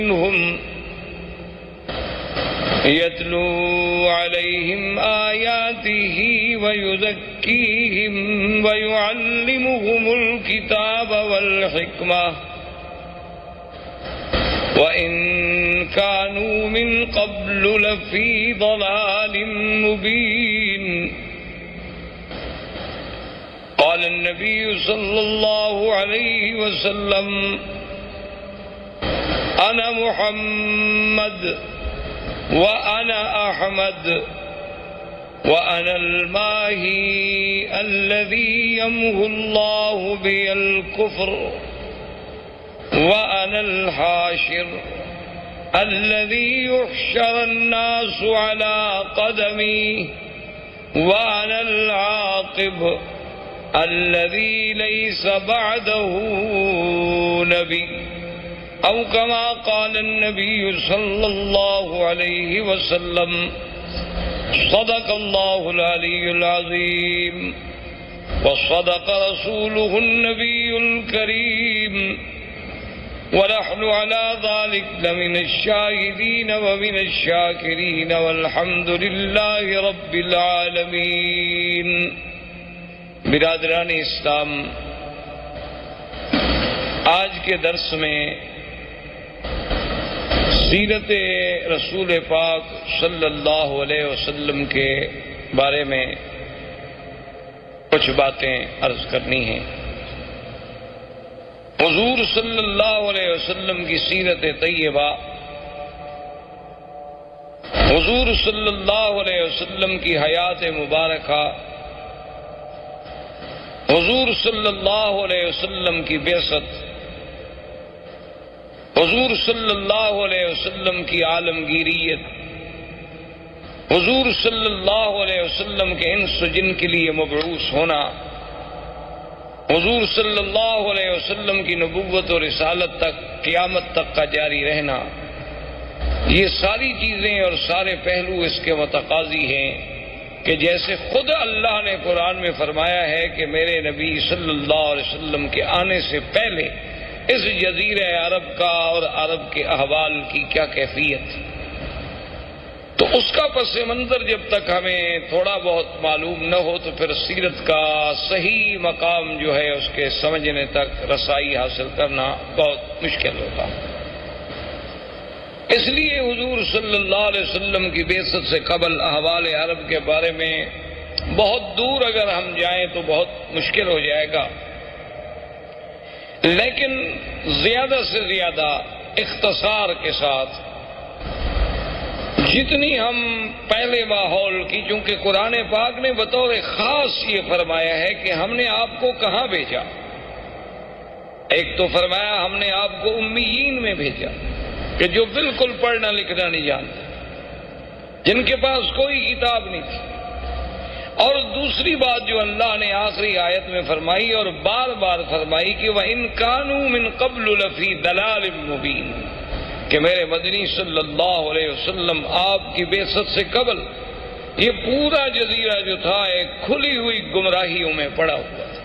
منهم يتلو عليهم آياته ويزكيهم ويعلمهم الكتاب والحكمة وإن كانوا من قبل لفي ضلال مبين. قال النبي صلى الله عليه وسلم: أنا محمد وأنا أحمد وأنا الماهي الذي يمحو الله بي الكفر وأنا الحاشر الذي يحشر الناس على قدمي وأنا العاقب الذي ليس بعده نبي، أو كما قال النبي صلى الله عليه وسلم. صدق الله العلي العظيم وصدق رسوله النبي الكريم، ونحن على ذلك لمن الشاهدين ومن الشاكرين، والحمد لله رب العالمين. برادران اسلام، آج کے درس میں سیرت رسول پاک صلی اللہ علیہ وسلم کے بارے میں کچھ باتیں عرض کرنی ہیں. حضور صلی اللہ علیہ وسلم کی سیرت طیبہ، حضور صلی اللہ علیہ وسلم کی حیات مبارکہ، حضور صلی اللہ علیہ وسلم کی بعثت، حضور صلی اللہ علیہ وسلم کی عالمگیریت، حضور صلی اللہ علیہ وسلم کے انس و جن کے لیے مبعوث ہونا، حضور صلی اللہ علیہ وسلم کی نبوت اور رسالت تک قیامت تک کا جاری رہنا، یہ ساری چیزیں اور سارے پہلو اس کے متقاضی ہیں کہ جیسے خود اللہ نے قرآن میں فرمایا ہے کہ میرے نبی صلی اللہ علیہ وسلم کے آنے سے پہلے اس جزیرہ عرب کا اور عرب کے احوال کی کیا کیفیت، تو اس کا پس منظر جب تک ہمیں تھوڑا بہت معلوم نہ ہو تو پھر سیرت کا صحیح مقام جو ہے اس کے سمجھنے تک رسائی حاصل کرنا بہت مشکل ہوتا. اس لیے حضور صلی اللہ علیہ وسلم کی بعثت سے قبل احوال عرب کے بارے میں بہت دور اگر ہم جائیں تو بہت مشکل ہو جائے گا، لیکن زیادہ سے زیادہ اختصار کے ساتھ جتنی ہم پہلے ماحول کی، چونکہ قرآن پاک نے بطور خاص یہ فرمایا ہے کہ ہم نے آپ کو کہاں بھیجا. ایک تو فرمایا ہم نے آپ کو امیین میں بھیجا کہ جو بالکل پڑھنا لکھنا نہیں جانتے، جن کے پاس کوئی کتاب نہیں تھی. اور دوسری بات جو اللہ نے آخری آیت میں فرمائی اور بار بار فرمائی کہ وَإِن كَانُوا مِن قَبْلُ لَفِي ضَلَالٍ مُبِينٍ، کہ میرے مدنی صلی اللہ علیہ وسلم آپ کی بعثت سے قبل یہ پورا جزیرہ جو تھا ایک کھلی ہوئی گمراہیوں میں پڑا ہوا تھا.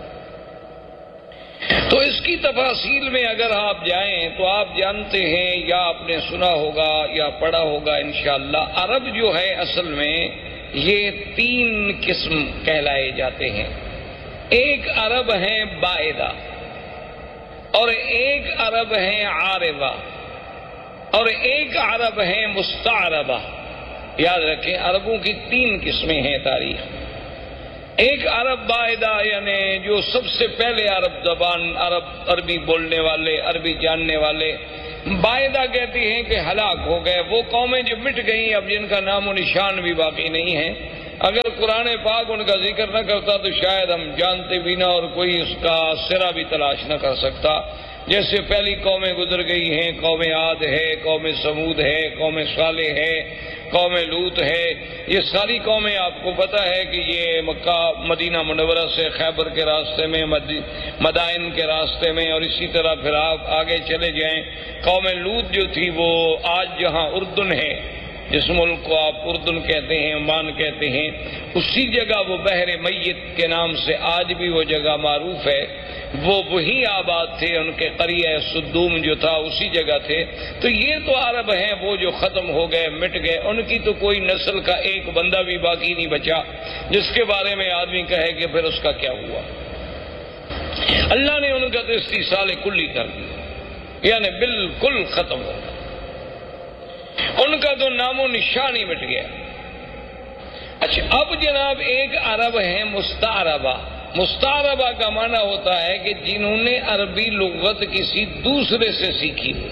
تو اس کی تفاصیل میں اگر آپ جائیں تو آپ جانتے ہیں یا آپ نے سنا ہوگا یا پڑھا ہوگا انشاءاللہ، عرب جو ہے اصل میں یہ 3 قسم کہلائے جاتے ہیں. ایک عرب ہیں بائدہ، اور ایک عرب ہیں عاربہ، اور ایک عرب ہیں مستعربہ. یاد رکھیں عربوں کی 3 قسمیں ہیں تاریخ. ایک عرب بائدہ یعنی جو سب سے پہلے عرب زبان، عربی بولنے والے، عربی جاننے والے. بائدہ کہتی ہیں کہ ہلاک ہو گئے، وہ قومیں جو مٹ گئیں اب جن کا نام و نشان بھی باقی نہیں ہے. اگر قرآن پاک ان کا ذکر نہ کرتا تو شاید ہم جانتے بھی نہ اور کوئی اس کا سرا بھی تلاش نہ کر سکتا. جیسے پہلی قومیں گزر گئی ہیں، قوم عاد ہے، قوم سمود ہے، قوم صالح ہے، قوم لوط ہے. یہ ساری قومیں آپ کو پتہ ہے کہ یہ مکہ مدینہ منورہ سے خیبر کے راستے میں، مدائن کے راستے میں، اور اسی طرح پھر آپ آگے چلے جائیں. قوم لوط جو تھی وہ آج جہاں اردن ہے جس ملک کو آپ اردن کہتے ہیں، عمان کہتے ہیں، اسی جگہ وہ بحر میت کے نام سے آج بھی وہ جگہ معروف ہے، وہ وہی آباد تھے، ان کے قریہ صدوم جو تھا اسی جگہ تھے۔ تو یہ تو عرب ہیں وہ جو ختم ہو گئے، مٹ گئے، ان کی تو کوئی نسل کا ایک بندہ بھی باقی نہیں بچا جس کے بارے میں آدمی کہے کہ پھر اس کا کیا ہوا۔ اللہ نے ان کا تو استیصال کلی کر دیا، یعنی بالکل ختم ہو گیا، ان کا تو نام و نشان ہی مٹ گیا۔ اچھا، اب جناب ایک عرب ہیں مستعربہ۔ مستعربہ کا معنی ہوتا ہے کہ جنہوں نے عربی لغت کسی دوسرے سے سیکھی ہو۔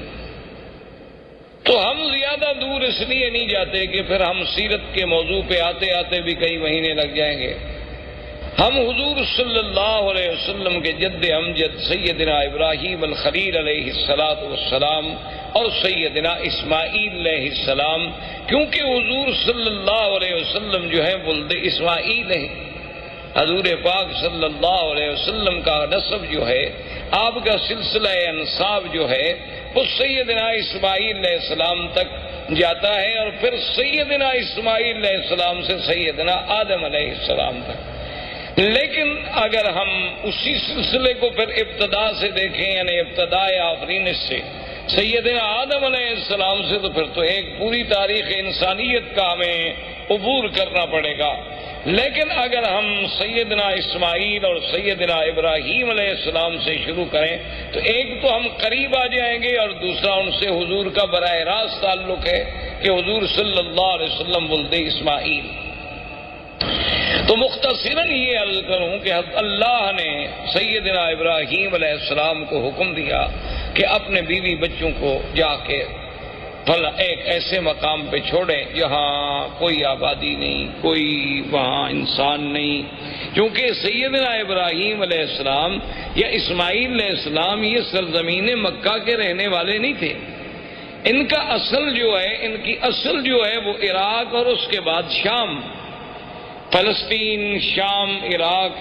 تو ہم زیادہ دور اس لیے نہیں جاتے کہ پھر ہم سیرت کے موضوع پہ آتے آتے بھی کئی مہینے لگ جائیں گے۔ ہم حضور صلی اللہ علیہ وسلم کے جد امجد سیدنا ابراہیم الخلیل علیہ السلام اور سیدنا اسماعیل علیہ السلام، کیونکہ حضور صلی اللہ علیہ وسلم جو ہے ولد اسماعیل ہیں، حضور پاک صلی اللہ علیہ وسلم کا نسب جو ہے، آپ کا سلسلہ انساب جو ہے وہ سیدنا اسماعیل علیہ السلام تک جاتا ہے، اور پھر سیدنا اسماعیل علیہ السلام سے سیدنا آدم علیہ السلام تک۔ لیکن اگر ہم اسی سلسلے کو پھر ابتدا سے دیکھیں، یعنی ابتدائے آفرینش سے سیدنا آدم علیہ السلام سے، تو پھر تو ایک پوری تاریخ انسانیت کا ہمیں عبور کرنا پڑے گا۔ لیکن اگر ہم سیدنا اسماعیل اور سیدنا ابراہیم علیہ السلام سے شروع کریں تو ایک تو ہم قریب آ جائیں گے، اور دوسرا ان سے حضور کا براہ راست تعلق ہے کہ حضور صلی اللہ علیہ وسلم ولد اسماعیل۔ تو مختصراً یہ عرض کروں کہ اللہ نے سیدنا ابراہیم علیہ السلام کو حکم دیا کہ اپنے بیوی بچوں کو جا کے بھلا ایک ایسے مقام پہ چھوڑیں جہاں کوئی آبادی نہیں، کوئی وہاں انسان نہیں، کیونکہ سیدنا ابراہیم علیہ السلام یا اسماعیل علیہ السلام یہ سرزمین مکہ کے رہنے والے نہیں تھے۔ ان کا اصل جو ہے، ان کی اصل جو ہے وہ عراق اور اس کے بعد شام، فلسطین، شام، عراق،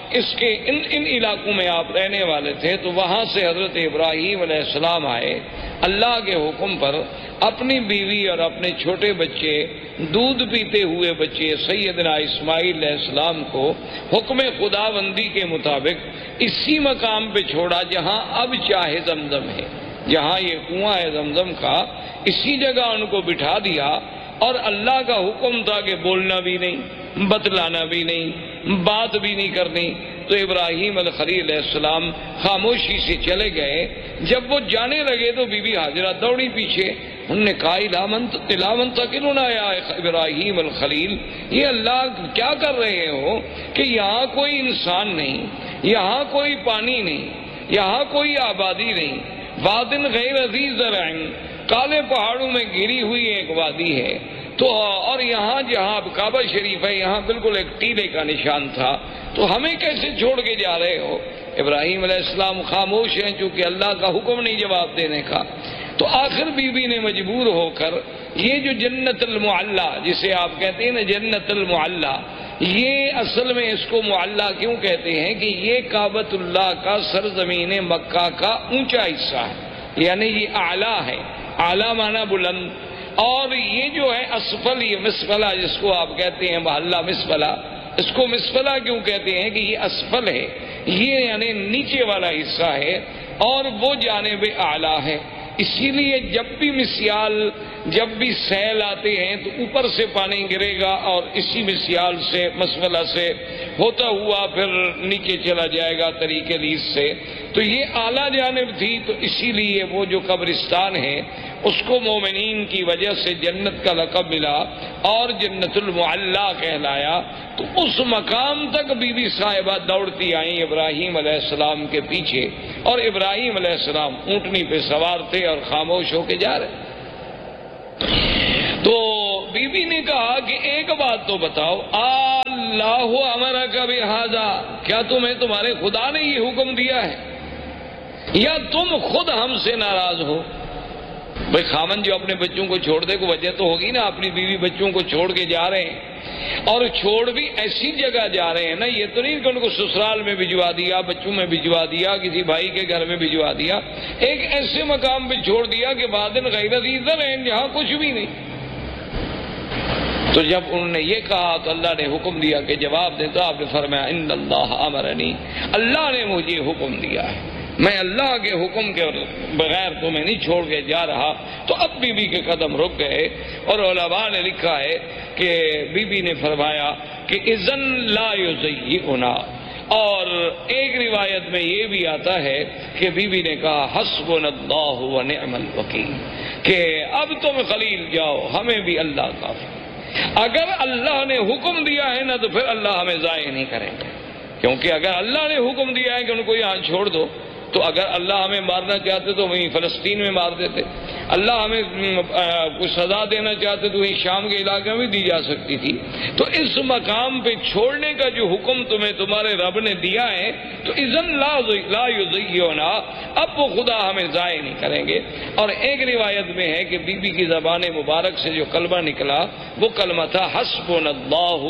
ان علاقوں میں آپ رہنے والے تھے۔ تو وہاں سے حضرت ابراہیم علیہ السلام آئے، اللہ کے حکم پر اپنی بیوی اور اپنے چھوٹے بچے، دودھ پیتے ہوئے بچے سیدنا اسماعیل علیہ السلام کو حکم خداوندی کے مطابق اسی مقام پہ چھوڑا جہاں اب چاہے زمزم ہے، جہاں یہ کنواں ہے زمزم کا، اسی جگہ ان کو بٹھا دیا۔ اور اللہ کا حکم تھا کہ بولنا بھی نہیں، بتلانا بھی نہیں، بات بھی نہیں کرنی۔ تو ابراہیم الخلیل علیہ السلام خاموشی سے چلے گئے۔ جب وہ جانے لگے تو بی بی ہاجرہ دوڑی پیچھے، انہوں نے کہا الا منتقلنا یا ابراہیم الخلیل، یہ اللہ کیا کر رہے ہو کہ یہاں کوئی انسان نہیں، یہاں کوئی پانی نہیں، یہاں کوئی آبادی نہیں، وادن غیر ذی زرع، کالے پہاڑوں میں گری ہوئی ایک وادی ہے، تو اور یہاں جہاں کعبہ شریف ہے یہاں بالکل ایک ٹیلے کا نشان تھا، تو ہمیں کیسے چھوڑ کے جا رہے ہو؟ ابراہیم علیہ السلام خاموش ہیں چونکہ اللہ کا حکم نہیں جواب دینے کا۔ تو آخر بیوی نے مجبور ہو کر یہ جو جنت المعلا جسے آپ کہتے ہیں نا جنت المعلا، یہ اصل میں اس کو معلا کیوں کہتے ہیں کہ یہ کعبۃ اللہ کا سرزمین مکہ کا اونچا حصہ ہے، یعنی یہ اعلیٰ ہے، اعلیٰ معنی بلند، اور یہ جو ہے اسفل، یہ مسفلہ جس کو آپ کہتے ہیں محلہ مسفلہ، اس کو مسفلہ کیوں کہتے ہیں کہ یہ اسفل ہے، یہ یعنی نیچے والا حصہ ہے، اور وہ جانب اعلیٰ ہے۔ اسی لیے جب بھی مسیال، جب بھی سیل آتے ہیں تو اوپر سے پانی گرے گا اور اسی مسیال سے مسفلہ سے ہوتا ہوا پھر نیچے چلا جائے گا طریق ریز سے۔ تو یہ اعلیٰ جانب تھی، تو اسی لیے وہ جو قبرستان ہے اس کو مومنین کی وجہ سے جنت کا لقب ملا اور جنت المعلا کہلایا۔ تو اس مقام تک بی بی صاحبہ دوڑتی آئیں ابراہیم علیہ السلام کے پیچھے، اور ابراہیم علیہ السلام اونٹنی پہ سوار تھے اور خاموش ہو کے جا رہے۔ تو بی بی نے کہا کہ ایک بات تو بتاؤ، اللہ امرک بہذا، کیا تمہیں تمہارے خدا نے یہ حکم دیا ہے یا تم خود ہم سے ناراض ہو؟ بھئی خامن جو اپنے بچوں کو چھوڑ دے کو وجہ تو ہوگی نا، اپنی بیوی بچوں کو چھوڑ کے جا رہے ہیں، اور چھوڑ بھی ایسی جگہ جا رہے ہیں نا، یہ تو نہیں کہ ان کو سسرال میں بھجوا دیا، بچوں میں بھجوا دیا، کسی بھائی کے گھر میں بھجوا دیا، ایک ایسے مقام پہ چھوڑ دیا کہ وادن غیر ذی زرع، جہاں کچھ بھی نہیں۔ تو جب انہوں نے یہ کہا تو اللہ نے حکم دیا کہ جواب دے، تو آپ نے فرمایا ان اللہ امرنی، اللہ نے مجھے حکم دیا ہے، میں اللہ کے حکم کے بغیر تمہیں نہیں چھوڑ کے جا رہا۔ تو اب بی بی کے قدم رک گئے، اور علماء نے لکھا ہے کہ بی بی نے فرمایا کہ اذن لا یضیعنا، اور ایک روایت میں یہ بھی آتا ہے کہ بی بی نے کہا حسبنا اللہ ونعم الوکیل، کہ اب تم خلیل جاؤ، ہمیں بھی اللہ کافی۔ اگر اللہ نے حکم دیا ہے نا تو پھر اللہ ہمیں ضائع نہیں کریں گے، کیونکہ اگر اللہ نے حکم دیا ہے کہ ان کو یہاں چھوڑ دو، تو اگر اللہ ہمیں مارنا چاہتے تو وہیں فلسطین میں مار دیتے، اللہ ہمیں کچھ سزا دینا چاہتے تو وہیں شام کے علاقے میں بھی دی جا سکتی تھی۔ تو اس مقام پہ چھوڑنے کا جو حکم تمہیں تمہارے رب نے دیا ہے تو اذن لا یضیعنا، اب وہ خدا ہمیں ضائع نہیں کریں گے۔ اور ایک روایت میں ہے کہ بی بی کی زبان مبارک سے جو کلمہ نکلا وہ کلمہ تھا حسبنا اللہ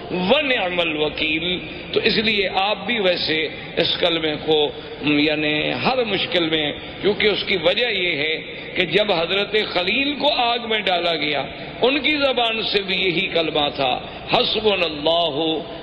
ونعم الوکیل۔ تو اس لیے آپ بھی ویسے اس کلمے کو یعنی ہر مشکل میں، کیونکہ اس کی وجہ یہ ہے کہ جب حضرت خلیل کو آگ میں ڈالا گیا ان کی زبان سے بھی یہی کلمہ تھا حسبنا اللہ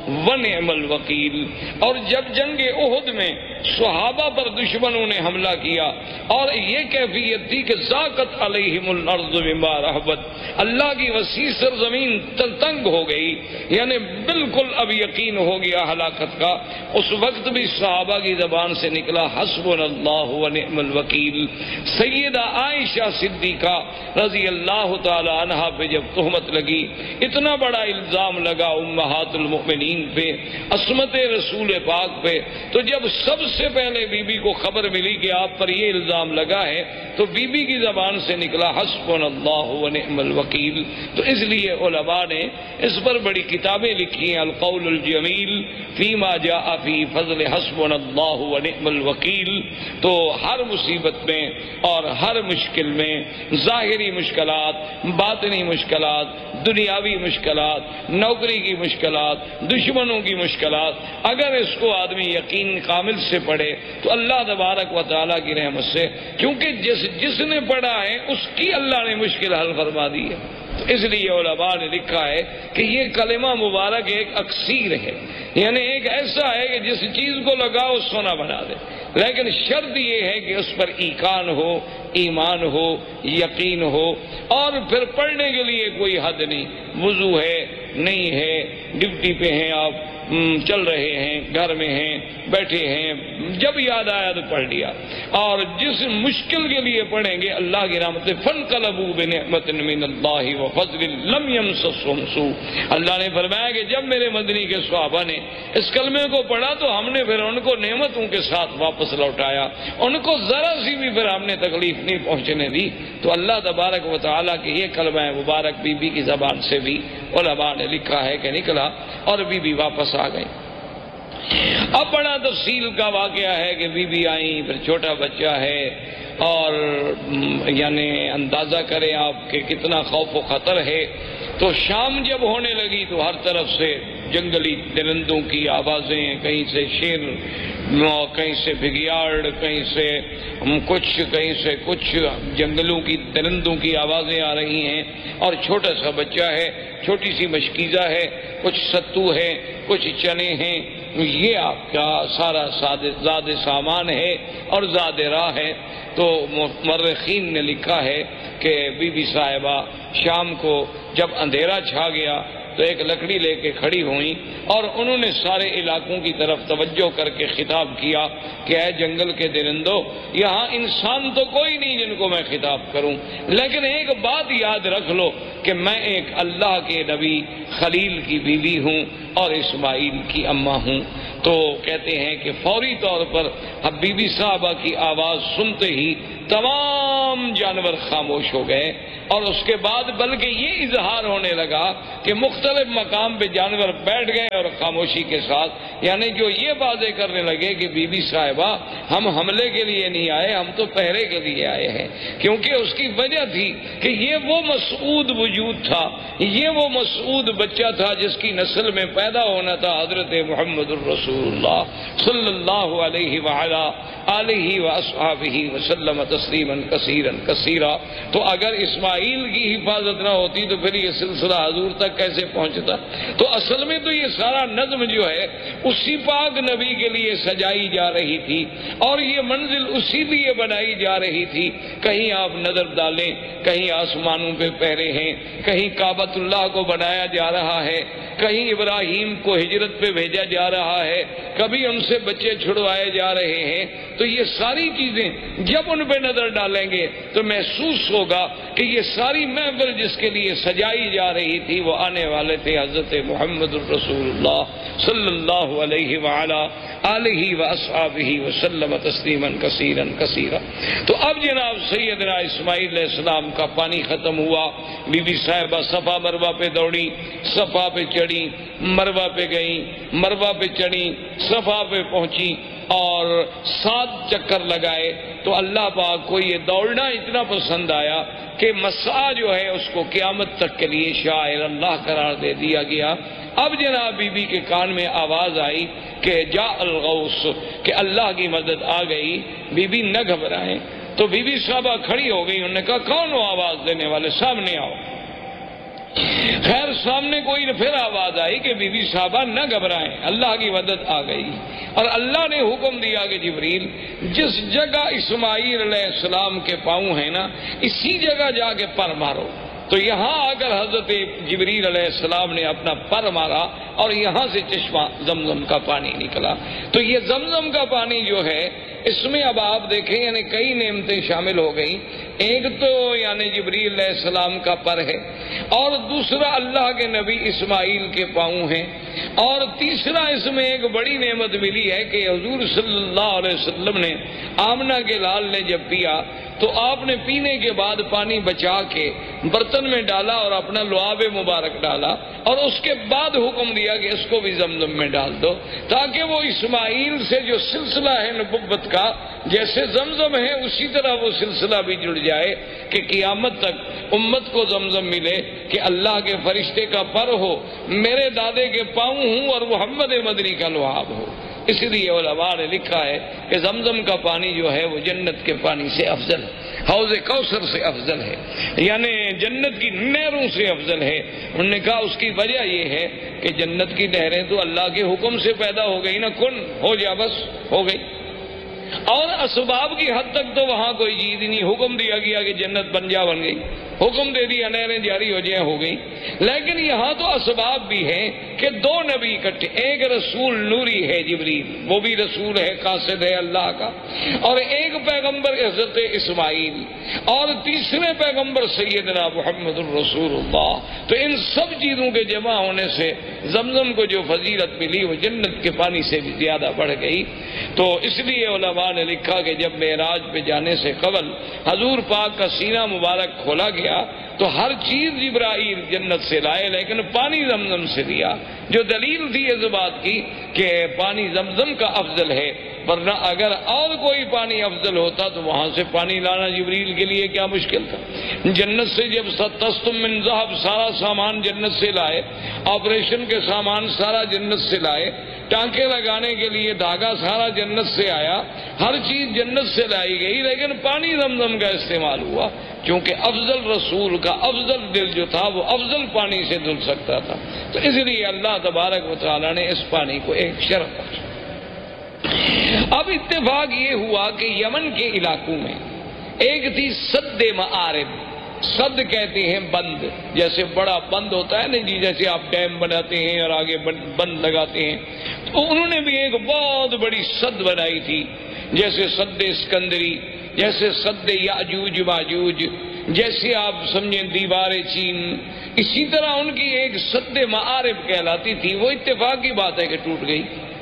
ونعم الوکیل۔ اور جب جنگ احد میں صحابہ پر دشمنوں نے حملہ کیا اور یہ کیفیت تھی کہ ذاقت علیہم الارض بما رحبت، اللہ کی وسیع سرزمین تنگ ہو گئی، یعنی بالکل اب یقین ہو گیا ہلاکت کا، اس وقت بھی صحابہ کی زبان سے نکلا حسبنا اللہ ونعم الوکیل۔ سیدہ عائشہ صدیقہ رضی اللہ تعالی عنہا پہ جب تہمت لگی، اتنا بڑا الزام لگا امہات المؤمنین پہ، عصمت رسول پاک پہ، تو جب سب سے پہلے بی بی کو خبر ملی کہ آپ پر یہ الزام لگا ہے تو بی بی کی زبان سے نکلا حسبنا اللہ ونعم الوکیل۔ تو اس لیے علماء نے اس پر بڑی کتابیں لکھی ہیں، القول الجمیل فیما جاء فی فضل حسبنا اللہ ونعم الوکیل۔ تو ہر مصیبت میں اور ہر مشکل میں، ظاہری مشکلات، باطنی مشکلات، دنیاوی مشکلات، نوکری کی مشکلات، دشمنوں کی مشکلات، اگر اس کو آدمی یقین کامل سے پڑھے تو اللہ تبارک و تعالیٰ کی رحمت سے، کیونکہ جس نے پڑھا ہے اس کی اللہ نے مشکل حل فرما دی ہے۔ تو اس لیے علماء نے لکھا ہے کہ یہ کلمہ مبارک ایک اکسیر ہے، یعنی ایک ایسا ہے کہ جس چیز کو لگاؤ سونا بنا دے، لیکن شرط یہ ہے کہ اس پر ایقان ہو، ایمان ہو، یقین ہو، اور پھر پڑھنے کے لیے کوئی حد نہیں، وضو ہے نہیں ہے، ڈیوٹی پہ ہیں آپ، چل رہے ہیں، گھر میں ہیں، بیٹھے ہیں، جب یاد آیا تو پڑھ لیا۔ اور جس مشکل کے لیے پڑھیں گے اللہ کی رحمت فانقلبوا بنعمت من اللہ وفضل لم یمسسہم سوء، اللہ نے فرمایا کہ جب میرے مدنی کے صحابہ نے اس کلمے کو پڑھا تو ہم نے پھر ان کو نعمتوں کے ساتھ واپس لوٹایا، ان کو ذرا سی بھی پھر ہم نے تکلیف نہیں پہنچنے دی۔ تو اللہ تبارک و تعالیٰ کے یہ کلمہ مبارک بی بی کی زبان سے بھی علماء نے لکھا ہے کہ نکلا، اور بی بی واپس آ گئی۔ اب بڑا تفصیل کا واقعہ ہے کہ بی بی آئیں، پھر چھوٹا بچہ ہے، اور یعنی اندازہ کریں آپ کہ کتنا خوف و خطر ہے۔ تو شام جب ہونے لگی تو ہر طرف سے جنگلی درندوں کی آوازیں، کہیں سے شیر، کہیں سے بگیاڑ، کہیں سے کچھ جنگلوں کی درندوں کی آوازیں آ رہی ہیں، اور چھوٹا سا بچہ ہے، چھوٹی سی مشکیزہ ہے، کچھ ستو ہے، کچھ چنے ہیں، یہ آپ کا سارا زاد سامان ہے اور زاد راہ ہے۔ تو مورخین نے لکھا ہے کہ بی بی صاحبہ شام کو جب اندھیرا چھا گیا تو ایک لکڑی لے کے کھڑی ہوئیں، اور انہوں نے سارے علاقوں کی طرف توجہ کر کے خطاب کیا کہ اے جنگل کے درندوں، یہاں انسان تو کوئی نہیں جن کو میں خطاب کروں، لیکن ایک بات یاد رکھ لو کہ میں ایک اللہ کے نبی خلیل کی بیوی ہوں اور اسماعیل کی اماں ہوں۔ تو کہتے ہیں کہ فوری طور پر اب بی بی صاحبہ کی آواز سنتے ہی تمام جانور خاموش ہو گئے، اور اس کے بعد بلکہ یہ اظہار ہونے لگا کہ مختلف مختلف مقام پہ جانور بیٹھ گئے اور خاموشی کے ساتھ، یعنی جو یہ باتیں کرنے لگے کہ بی بی صاحبہ ہم حملے کے لیے نہیں آئے، ہم تو پہرے کے لیے آئے ہیں، کیونکہ اس کی وجہ تھی کہ یہ وہ مسعود وجود تھا، یہ وہ مسعود بچہ تھا جس کی نسل میں پیدا ہونا تھا حضرت محمد الرسول اللہ صلی اللہ علیہ وآلہ آلہ واصحابہ وسلم تسلیما کثیرا کثیرا۔ تو اگر اسماعیل کی حفاظت نہ ہوتی تو پھر یہ سلسلہ حضور تک کیسے پہنچتا؟ تو اصل میں تو یہ سارا نظم جو ہے اسی پاک نبی کے لیے سجائی جا رہی تھی، اور یہ منزل اسی لیے بنائی جا رہی تھی۔ کہیں آپ نظر ڈالیں، کہیں آسمانوں پہ پہرے ہیں، کہیں کعبۃ اللہ کو بنایا جا رہا ہے، کہیں ابراہیم کو ہجرت پہ بھیجا جا رہا ہے، کبھی ان سے بچے چھڑوائے جا رہے ہیں۔ تو یہ ساری چیزیں جب ان پہ نظر ڈالیں گے تو محسوس ہوگا کہ یہ ساری محفل جس کے لیے سجائی جا رہی تھی وہ آنے والے تھے حضرت محمد الرسول اللہ صلی اللہ علیہ وآلہ آلہ واصحابہ وسلم تسلیما کثیرا کثیرا۔ تو اب جناب سیدنا اسماعیل علیہ السلام کا پانی ختم ہوا، بی بی صاحبہ صفا مروہ پہ دوڑی، صفا پہ چڑھی، مروہ پہ گئیں، مروہ پہ چڑھی، صفا پہ پہنچی اور 7 چکر لگائے۔ تو اللہ پاک کو یہ دوڑنا اتنا پسند آیا کہ مسعی جو ہے اس کو قیامت تک کے لیے شاعر اللہ قرار دے دیا گیا۔ اب جناب بی بی کے کان میں آواز آئی کہ جاء الغوث، کہ اللہ کی مدد آ گئی۔ بی بی نہ گھبرائیں۔ تو بی بی صاحبہ کھڑی ہو گئی، انہوں نے کہا کون ہو آواز دینے والے، سامنے آؤ۔ خیر سامنے کوئی پھر آواز آئی کہ بی بی صاحبہ نہ گھبرائیں، اللہ کی مدد آ گئی۔ اور اللہ نے حکم دیا کہ جبریل جس جگہ اسماعیل علیہ السلام کے پاؤں ہیں نا، اسی جگہ جا کے پر مارو۔ تو یہاں آ کر حضرت جبریل علیہ السلام نے اپنا پر مارا اور یہاں سے چشمہ زمزم کا پانی نکلا۔ تو یہ زمزم کا پانی جو ہے اس میں اب آپ دیکھیں یعنی کئی نعمتیں شامل ہو گئیں۔ ایک تو یعنی جبریل علیہ السلام کا پر ہے، اور دوسرا اللہ کے نبی اسماعیل کے پاؤں ہیں، اور تیسرا اس میں ایک بڑی نعمت ملی ہے کہ حضور صلی اللہ علیہ وسلم نے آمنہ کے لال نے جب پیا تو آپ نے پینے کے بعد پانی بچا کے برتن میں ڈالا اور اپنا لعاب مبارک ڈالا، اور اس کے بعد حکم دیا کہ اس کو بھی زمزم میں ڈال دو، تاکہ وہ اسماعیل سے جو سلسلہ ہے نبوت کا جیسے زمزم ہے اسی طرح وہ سلسلہ بھی جڑ جائے کہ قیامت تک امت کو زمزم ملے کہ اللہ کے فرشتے کا پر ہو، میرے دادے کے پاؤں ہوں اور محمد مدنی کا لعاب ہو۔ اس لیے علماء نے لکھا ہے کہ زمزم کا پانی جو ہے وہ جنت کے پانی سے افضل ہے، حوض کوثر سے افضل ہے، یعنی جنت کی نہروں سے افضل ہے۔ انہوں نے کہا اس کی وجہ یہ ہے کہ جنت کی نہریں تو اللہ کے حکم سے پیدا ہو گئی نا، کن ہو جا بس ہو گئی، اور اسباب کی حد تک تو وہاں کوئی چیز نہیں، حکم دیا گیا کہ جنت بن جا بن گئی، حکم دے دیا نہریں جاری ہو جائیں ہو گئی۔ لیکن یہاں تو اسباب بھی ہیں کہ 2 نبی اکٹھے، ایک رسول نوری ہے جبریل، وہ بھی رسول ہے قاصد ہے اللہ کا، اور ایک پیغمبر حضرت اسماعیل، اور تیسرے پیغمبر سیدنا محمد الرسول اللہ۔ تو ان سب چیزوں کے جمع ہونے سے زمزم کو جو فضیلت ملی وہ جنت کے پانی سے بھی زیادہ بڑھ گئی۔ تو اس لیے علماء نے لکھا کہ جب معراج پہ جانے سے قبل حضور پاک کا سینہ مبارک کھولا گیا تو ہر چیز جبرائیل جنت سے لائے لیکن پانی زمزم سے لیا، جو دلیل تھی اس بات کی کہ پانی زمزم کا افضل ہے، ورنہ اگر اور کوئی پانی افضل ہوتا تو وہاں سے پانی لانا جبریل کے لیے کیا مشکل تھا۔ جنت سے جب تستم من ذہب سارا سامان جنت سے لائے، آپریشن کے سامان سارا جنت سے لائے، ٹانکے لگانے کے لیے دھاگا سارا جنت سے آیا، ہر چیز جنت سے لائی گئی، لیکن پانی زمزم کا استعمال ہوا کیونکہ افضل رسول کا افضل دل جو تھا وہ افضل پانی سے دھل سکتا تھا۔ تو اس لیے اللہ تبارک و تعالیٰ نے اس پانی کو ایک شرف بخشا۔ اب اتفاق یہ ہوا کہ یمن کے علاقوں میں ایک تھی سد معارب، سد کہتے ہیں بند، جیسے بڑا بند ہوتا ہے نا جی، جیسے آپ ڈیم بناتے ہیں اور آگے بند لگاتے ہیں، تو انہوں نے بھی ایک بہت بڑی سد بنائی تھی، جیسے سد اسکندری، جیسے سد یاجوج ماجوج، جیسے آپ سمجھیں دیوار چین، اسی طرح ان کی ایک سد معارب کہلاتی تھی۔ وہ اتفاق کی بات ہے کہ ٹوٹ گئی۔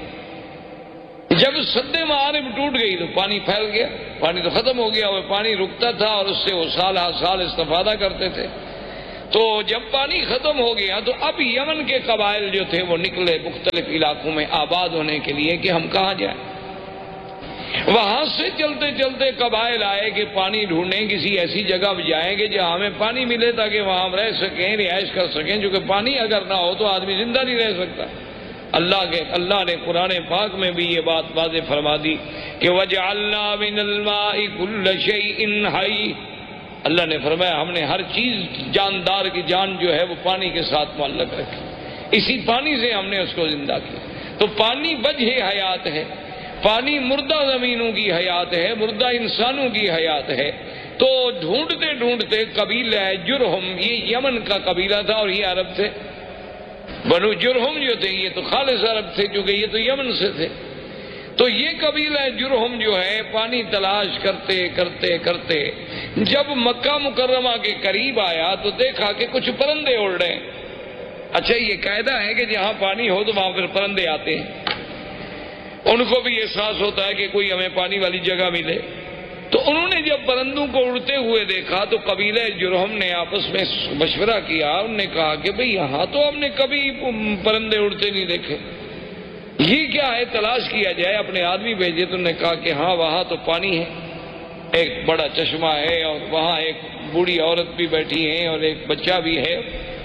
جب سد معارب ٹوٹ گئی تو پانی پھیل گیا، پانی تو ختم ہو گیا، وہ پانی رکتا تھا اور اس سے وہ سال ہر سال استفادہ کرتے تھے۔ تو جب پانی ختم ہو گیا تو اب یمن کے قبائل جو تھے وہ نکلے مختلف علاقوں میں آباد ہونے کے لیے کہ ہم کہاں جائیں۔ وہاں سے چلتے چلتے قبائل آئے کہ پانی ڈھونڈیں، کسی ایسی جگہ جائیں گے جہاں ہمیں پانی ملے تاکہ وہاں ہم رہ سکیں، رہائش کر سکیں، کیونکہ پانی اگر نہ ہو تو آدمی زندہ نہیں رہ سکتا۔ اللہ نے قرآن پاک میں بھی یہ بات واضح فرما دی کہ وَجَعَلْنَا مِنَ الْمَاءِ كُلَّ شَيْءٍ حَيٍّ، اللہ نے فرمایا ہم نے ہر چیز جاندار کی جان جو ہے وہ پانی کے ساتھ معلق رکھی، اسی پانی سے ہم نے اس کو زندہ کیا۔ تو پانی وجہ حیات ہے، پانی مردہ زمینوں کی حیات ہے، مردہ انسانوں کی حیات ہے۔ تو ڈھونڈتے ڈھونڈتے قبیلہ جرہم، یہ یمن کا قبیلہ تھا اور یہ عرب تھے، بنو جرہم جو تھے یہ تو خالص عرب تھے کیونکہ یہ تو یمن سے تھے۔ تو یہ قبیلہ جرہم جو ہے پانی تلاش کرتے کرتے کرتے جب مکہ مکرمہ کے قریب آیا تو دیکھا کہ کچھ پرندے اڑ رہے ہیں۔ اچھا یہ قاعدہ ہے کہ جہاں پانی ہو تو وہاں پھر پرندے آتے ہیں، ان کو بھی احساس ہوتا ہے کہ کوئی ہمیں پانی والی جگہ ملے۔ تو انہوں نے جب پرندوں کو اڑتے ہوئے دیکھا تو قبیلہ جرہم نے آپس میں مشورہ کیا، انہوں نے کہا کہ بھئی یہاں تو ہم نے کبھی پرندے اڑتے نہیں دیکھے، یہ کیا ہے، تلاش کیا جائے، اپنے آدمی بھیجے۔ تو انہوں نے کہا کہ ہاں وہاں تو پانی ہے، ایک بڑا چشمہ ہے اور وہاں ایک بوڑھی عورت بھی بیٹھی ہے اور ایک بچہ بھی ہے۔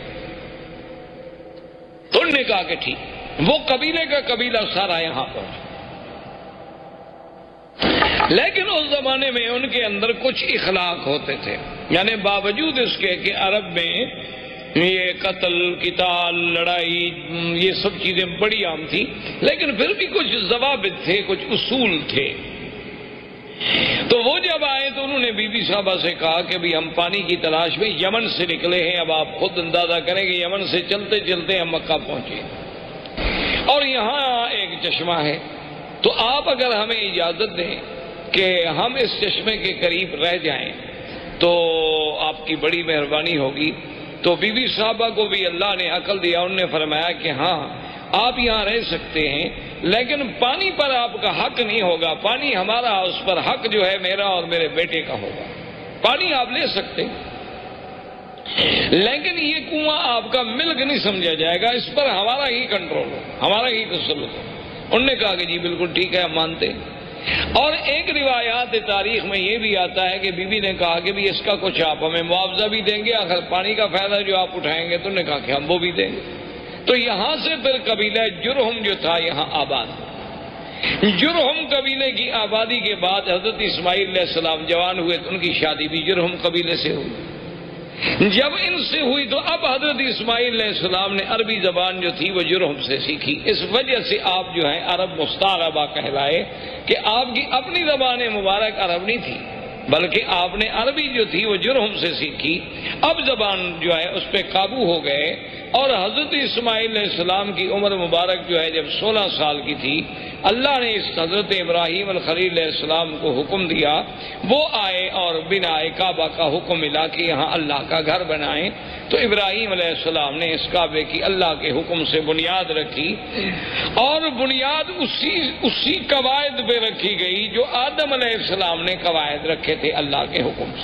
تو انہوں نے کہا کہ ٹھیک، وہ قبیلے کا قبیلہ سارا یہاں پہنچا۔ لیکن اس زمانے میں ان کے اندر کچھ اخلاق ہوتے تھے، یعنی باوجود اس کے کہ عرب میں یہ قتل قتال لڑائی یہ سب چیزیں بڑی عام تھی، لیکن پھر بھی کچھ ضوابط تھے، کچھ اصول تھے۔ تو وہ جب آئے تو انہوں نے بی بی صاحبہ سے کہا کہ بھی ہم پانی کی تلاش میں یمن سے نکلے ہیں، اب آپ خود اندازہ کریں کہ یمن سے چلتے چلتے ہم مکہ پہنچے اور یہاں ایک چشمہ ہے، تو آپ اگر ہمیں اجازت دیں کہ ہم اس چشمے کے قریب رہ جائیں تو آپ کی بڑی مہربانی ہوگی۔ تو بی بی صاحبہ کو بھی اللہ نے عقل دیا، انہوں نے فرمایا کہ ہاں آپ یہاں رہ سکتے ہیں، لیکن پانی پر آپ کا حق نہیں ہوگا، پانی ہمارا، اس پر حق جو ہے میرا اور میرے بیٹے کا ہوگا۔ پانی آپ لے سکتے لیکن یہ کنواں آپ کا ملک نہیں سمجھا جائے گا، اس پر ہمارا ہی کنٹرول ہو، ہمارا ہی تسلط ہو۔ انہوں نے کہا کہ جی بالکل ٹھیک ہے، ہم مانتے ہیں۔ اور ایک روایات تاریخ میں یہ بھی آتا ہے کہ بی بی نے کہا کہ بھی اس کا کچھ آپ ہمیں معاوضہ بھی دیں گے، آخر پانی کا فائدہ جو آپ اٹھائیں گے۔ تو انہوں نے کہا کہ ہم وہ بھی دیں گے۔ تو یہاں سے پھر قبیلہ جرہم جو تھا یہاں آباد۔ جرہم قبیلے کی آبادی کے بعد حضرت اسماعیل علیہ السلام جوان ہوئے تو ان کی شادی بھی جرہم قبیلے سے ہوئی۔ جب ان سے ہوئی تو اب حضرت اسماعیل علیہ السلام نے عربی زبان جو تھی وہ جرہم سے سیکھی، اس وجہ سے آپ جو ہیں عرب مستعربہ کہلائے کہ آپ کی اپنی زبان مبارک عرب نہیں تھی بلکہ آپ نے عربی جو تھی وہ جرہم سے سیکھی۔ اب زبان جو ہے اس پہ قابو ہو گئے، اور حضرت اسماعیل علیہ السلام کی عمر مبارک جو ہے جب 16 سال کی تھی، اللہ نے اس حضرت ابراہیم الخلیل علیہ السلام کو حکم دیا، وہ آئے اور بنا کعبہ کا حکم ملا کہ یہاں اللہ کا گھر بنائیں۔ تو ابراہیم علیہ السلام نے اس کعبے کی اللہ کے حکم سے بنیاد رکھی، اور بنیاد اسی قواعد پہ رکھی گئی جو آدم علیہ السلام نے قواعد رکھے تھے اللہ کے حکم سے۔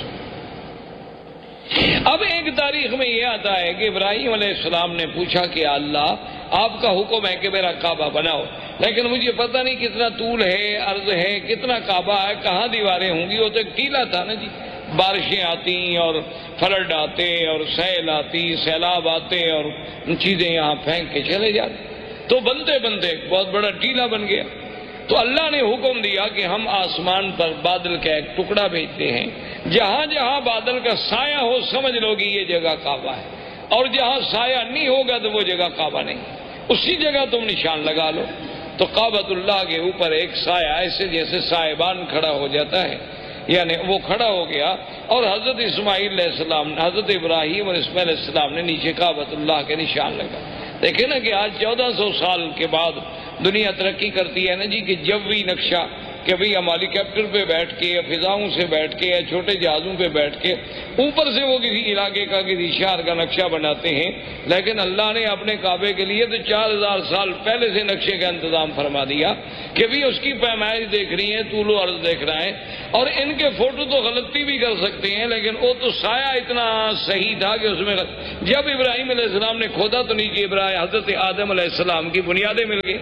اب ایک تاریخ میں یہ آتا ہے کہ ابراہیم علیہ السلام نے پوچھا کہ اللہ آپ کا حکم ہے کہ میرا کعبہ بناؤ، لیکن مجھے پتہ نہیں کتنا طول ہے، عرض ہے، کتنا کعبہ ہے، کہاں دیواریں ہوں گی۔ وہ تو ایک ٹیلا تھا نا جی، بارشیں آتی اور فلڈ آتے اور سیل آتی، سیلاب آتے اور چیزیں یہاں پھینک کے چلے جاتے، تو بنتے بنتے بہت بڑا ٹیلا بن گیا۔ تو اللہ نے حکم دیا کہ ہم آسمان پر بادل کا ایک ٹکڑا بھیجتے ہیں، جہاں جہاں بادل کا سایہ ہو سمجھ لو گی یہ جگہ کعبہ ہے، اور جہاں سایہ نہیں ہوگا تو وہ جگہ کعبہ نہیں، اسی جگہ تم نشان لگا لو۔ تو کعبۃ اللہ کے اوپر ایک سایہ ایسے جیسے سائبان کھڑا ہو جاتا ہے، یعنی وہ کھڑا ہو گیا، اور حضرت اسماعیل علیہ السلام، حضرت ابراہیم اور اسماعیل علیہ السلام نے نیچے کعبۃ اللہ کے نشان لگا۔ دیکھیں نا کہ آج 1400 سال کے بعد دنیا ترقی کرتی ہے نا جی، کہ جوی نقشہ کہ بھئی ہم ہیلی کاپٹر پہ بیٹھ کے یا فضاؤں سے بیٹھ کے یا چھوٹے جہازوں پہ بیٹھ کے اوپر سے وہ کسی علاقے کا کسی شہر کا نقشہ بناتے ہیں، لیکن اللہ نے اپنے کعبے کے لیے تو 4000 سال پہلے سے نقشے کا انتظام فرما دیا کہ بھی اس کی پیمائش دیکھ رہی ہے، طول و عرض دیکھ رہا ہے، اور ان کے فوٹو تو غلطی بھی کر سکتے ہیں، لیکن وہ تو سایہ اتنا صحیح تھا کہ اس میں جب ابراہیم علیہ السلام نے کھودا تو نیچے حضرت آدم علیہ السلام کی بنیادیں مل گئی،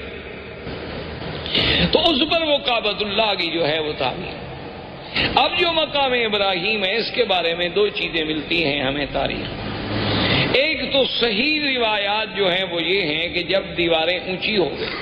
تو اس پر وہ کعبۃ اللہ کی جو ہے وہ تعمیر۔ اب جو مقام ابراہیم ہے اس کے بارے میں دو چیزیں ملتی ہیں ہمیں تاریخ۔ ایک تو صحیح روایات جو ہیں وہ یہ ہیں کہ جب دیواریں اونچی ہو گئی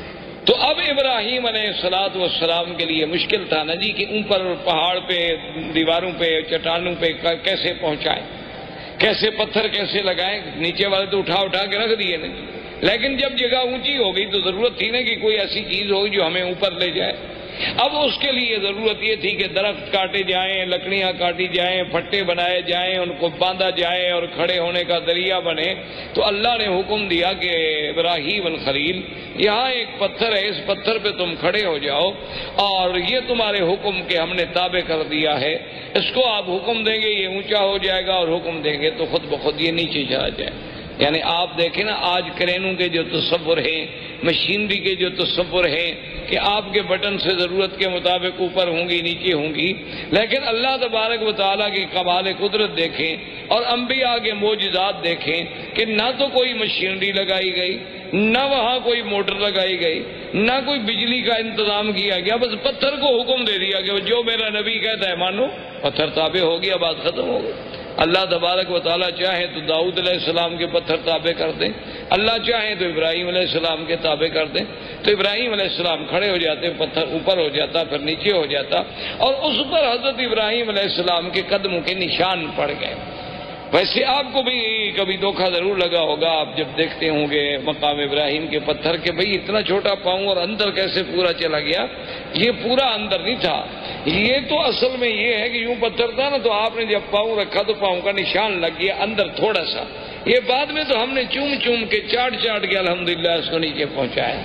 تو اب ابراہیم علیہ السلام کے لیے مشکل تھا نا جی کہ اوپر پہاڑ پہ دیواروں پہ چٹانوں پہ کیسے پہنچائیں، کیسے پتھر کیسے لگائیں، نیچے والے تو اٹھا کے رکھ دیے نا، لیکن جب جگہ اونچی ہو گئی تو ضرورت تھی نا کہ کوئی ایسی چیز ہوگی جو ہمیں اوپر لے جائے۔ اب اس کے لیے ضرورت یہ تھی کہ درخت کاٹے جائیں، لکڑیاں کاٹی جائیں، پھٹے بنائے جائیں، ان کو باندھا جائے اور کھڑے ہونے کا ذریعہ بنے۔ تو اللہ نے حکم دیا کہ ابراہیم الخلیل یہاں ایک پتھر ہے، اس پتھر پہ تم کھڑے ہو جاؤ، اور یہ تمہارے حکم کے ہم نے تابع کر دیا ہے، اس کو آپ حکم دیں گے یہ اونچا ہو جائے گا، اور حکم دیں گے تو خود بخود یہ نیچے چلا جائے۔ یعنی آپ دیکھیں نا آج کرینوں کے جو تصور ہیں، مشینری کے جو تصور ہیں کہ آپ کے بٹن سے ضرورت کے مطابق اوپر ہوں گی نیچے ہوں گی، لیکن اللہ تبارک و تعالیٰ کی کمال قدرت دیکھیں اور انبیاء کے معجزات دیکھیں کہ نہ تو کوئی مشینری لگائی گئی، نہ وہاں کوئی موٹر لگائی گئی، نہ کوئی بجلی کا انتظام کیا گیا، بس پتھر کو حکم دے دیا کہ جو میرا نبی کہتا ہے مانو، پتھر تابع ہو گیا، بات ختم ہو گئی۔ اللہ تبارک و تعالیٰ چاہے تو داؤد علیہ السلام کے پتھر تابع کر دیں، اللہ چاہے تو ابراہیم علیہ السلام کے تابع کر دیں، تو ابراہیم علیہ السلام کھڑے ہو جاتے، پتھر اوپر ہو جاتا، پھر نیچے ہو جاتا، اور اس پر حضرت ابراہیم علیہ السلام کے قدموں کے نشان پڑ گئے۔ ویسے آپ کو بھی کبھی دھوکہ ضرور لگا ہوگا، آپ جب دیکھتے ہوں گے مقام ابراہیم کے پتھر کہ بھئی اتنا چھوٹا پاؤں اور اندر کیسے پورا چلا گیا۔ یہ پورا اندر نہیں تھا، یہ تو اصل میں یہ ہے کہ یوں پتھر تھا نا، تو آپ نے جب پاؤں رکھا تو پاؤں کا نشان لگ گیا اندر تھوڑا سا، یہ بعد میں تو ہم نے چوم کے چاٹ کے الحمدللہ اس کو نیچے پہنچایا۔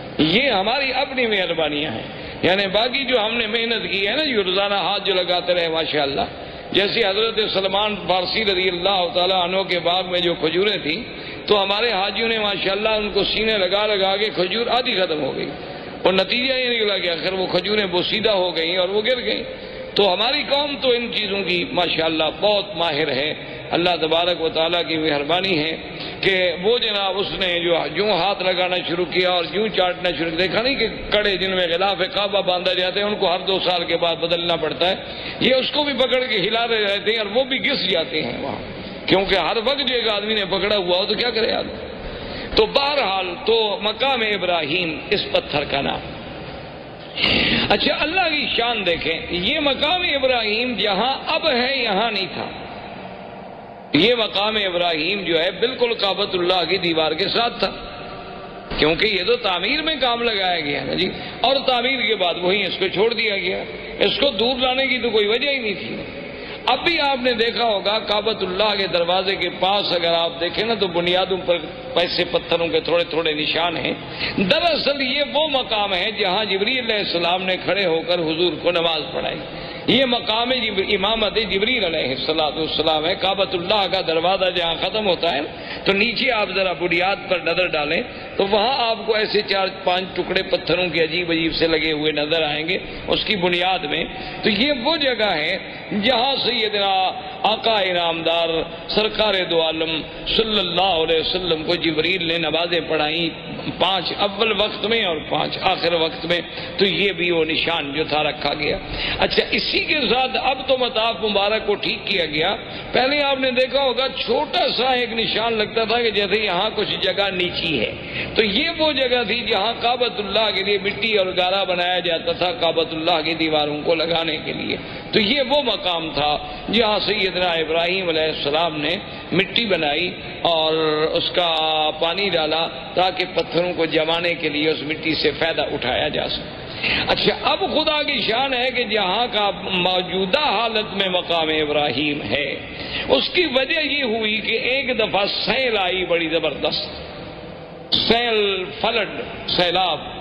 یہ ہماری اپنی مہربانیاں ہیں، یعنی باقی جو ہم نے محنت کی ہے نا، جو روزانہ ہاتھ جو لگاتے رہے ماشاءاللہ، جیسے حضرت سلمان فارسی رضی اللہ تعالیٰ عنہ کے باغ میں جو کھجوریں تھیں تو ہمارے حاجیوں نے ماشاءاللہ ان کو سینے لگا کے کھجور آدھی ختم ہو گئی، اور نتیجہ یہ نکلا کہ آخر وہ کھجوریں بوسیدہ ہو گئیں اور وہ گر گئیں۔ تو ہماری قوم تو ان چیزوں کی ماشاءاللہ بہت ماہر ہے، اللہ تبارک و تعالیٰ کی مہربانی ہے کہ وہ جناب اس نے جو ہاتھ لگانا شروع کیا اور یوں چاٹنا شروع کیا، دیکھا نہیں کہ کڑے جن میں غلاف کعبہ باندھا جاتے ہیں ان کو ہر 2 سال کے بعد بدلنا پڑتا ہے، یہ اس کو بھی پکڑ کے ہلا رہے رہتے ہیں اور وہ بھی گس جاتے ہیں وہاں، کیونکہ ہر وقت جو ایک آدمی نے پکڑا ہوا ہو تو کیا کرے آدمی۔ تو بہرحال تو مقام ابراہیم اس پتھر کا نام۔ اچھا اللہ کی شان دیکھیں، یہ مقام ابراہیم جہاں اب ہے یہاں نہیں تھا، یہ مقام ابراہیم جو ہے بالکل کعبۃ اللہ کی دیوار کے ساتھ تھا، کیونکہ یہ تو تعمیر میں کام لگایا گیا نا جی، اور تعمیر کے بعد وہیں اس کو چھوڑ دیا گیا، اس کو دور لانے کی تو کوئی وجہ ہی نہیں تھی۔ اب بھی آپ نے دیکھا ہوگا کعبۃ اللہ کے دروازے کے پاس اگر آپ دیکھیں نا تو بنیادوں پر پیسے پتھروں کے تھوڑے تھوڑے نشان ہیں، دراصل یہ وہ مقام ہے جہاں جبریل علیہ السلام نے کھڑے ہو کر حضور کو نماز پڑھائی، یہ مقام امامت جبریل علیہ السلام ہے۔ کعبۃ اللہ کا دروازہ جہاں ختم ہوتا ہے تو نیچے آپ ذرا بنیاد پر نظر ڈالیں تو وہاں آپ کو ایسے 4-5 ٹکڑے پتھروں کے عجیب سے لگے ہوئے نظر آئیں گے اس کی بنیاد میں۔ تو یہ وہ جگہ ہے جہاں سیدنا آقا انعامدار سرکار دو عالم صلی اللہ علیہ وسلم کو جبریل نے نمازیں پڑھائیں، 5 اول وقت میں اور 5 آخر وقت میں، تو یہ بھی وہ نشان جو تھا رکھا گیا۔ اچھا اسی کے ساتھ اب تو مطاف مبارک کو ٹھیک کیا گیا، پہلے آپ نے دیکھا ہوگا چھوٹا سا ایک نشان لگتا تھا کہ جیسے یہاں کچھ جگہ نیچی ہے، تو یہ وہ جگہ تھی جہاں کعبۃ اللہ کے لیے مٹی اور گارا بنایا جاتا تھا کعبۃ اللہ کی دیواروں کو لگانے کے لیے، تو یہ وہ مقام تھا جہاں سیدنا ابراہیم علیہ السلام نے مٹی بنائی اور اس کا پانی ڈالا تاکہ پتھروں کو جمانے کے لیے اس مٹی سے فائدہ اٹھایا جا سکے۔ اچھا اب خدا کی شان ہے کہ جہاں کا موجودہ حالت میں مقام ابراہیم ہے، اس کی وجہ یہ ہوئی کہ ایک دفعہ سیل آئی بڑی زبردست، سیل فلڈ سیلاب،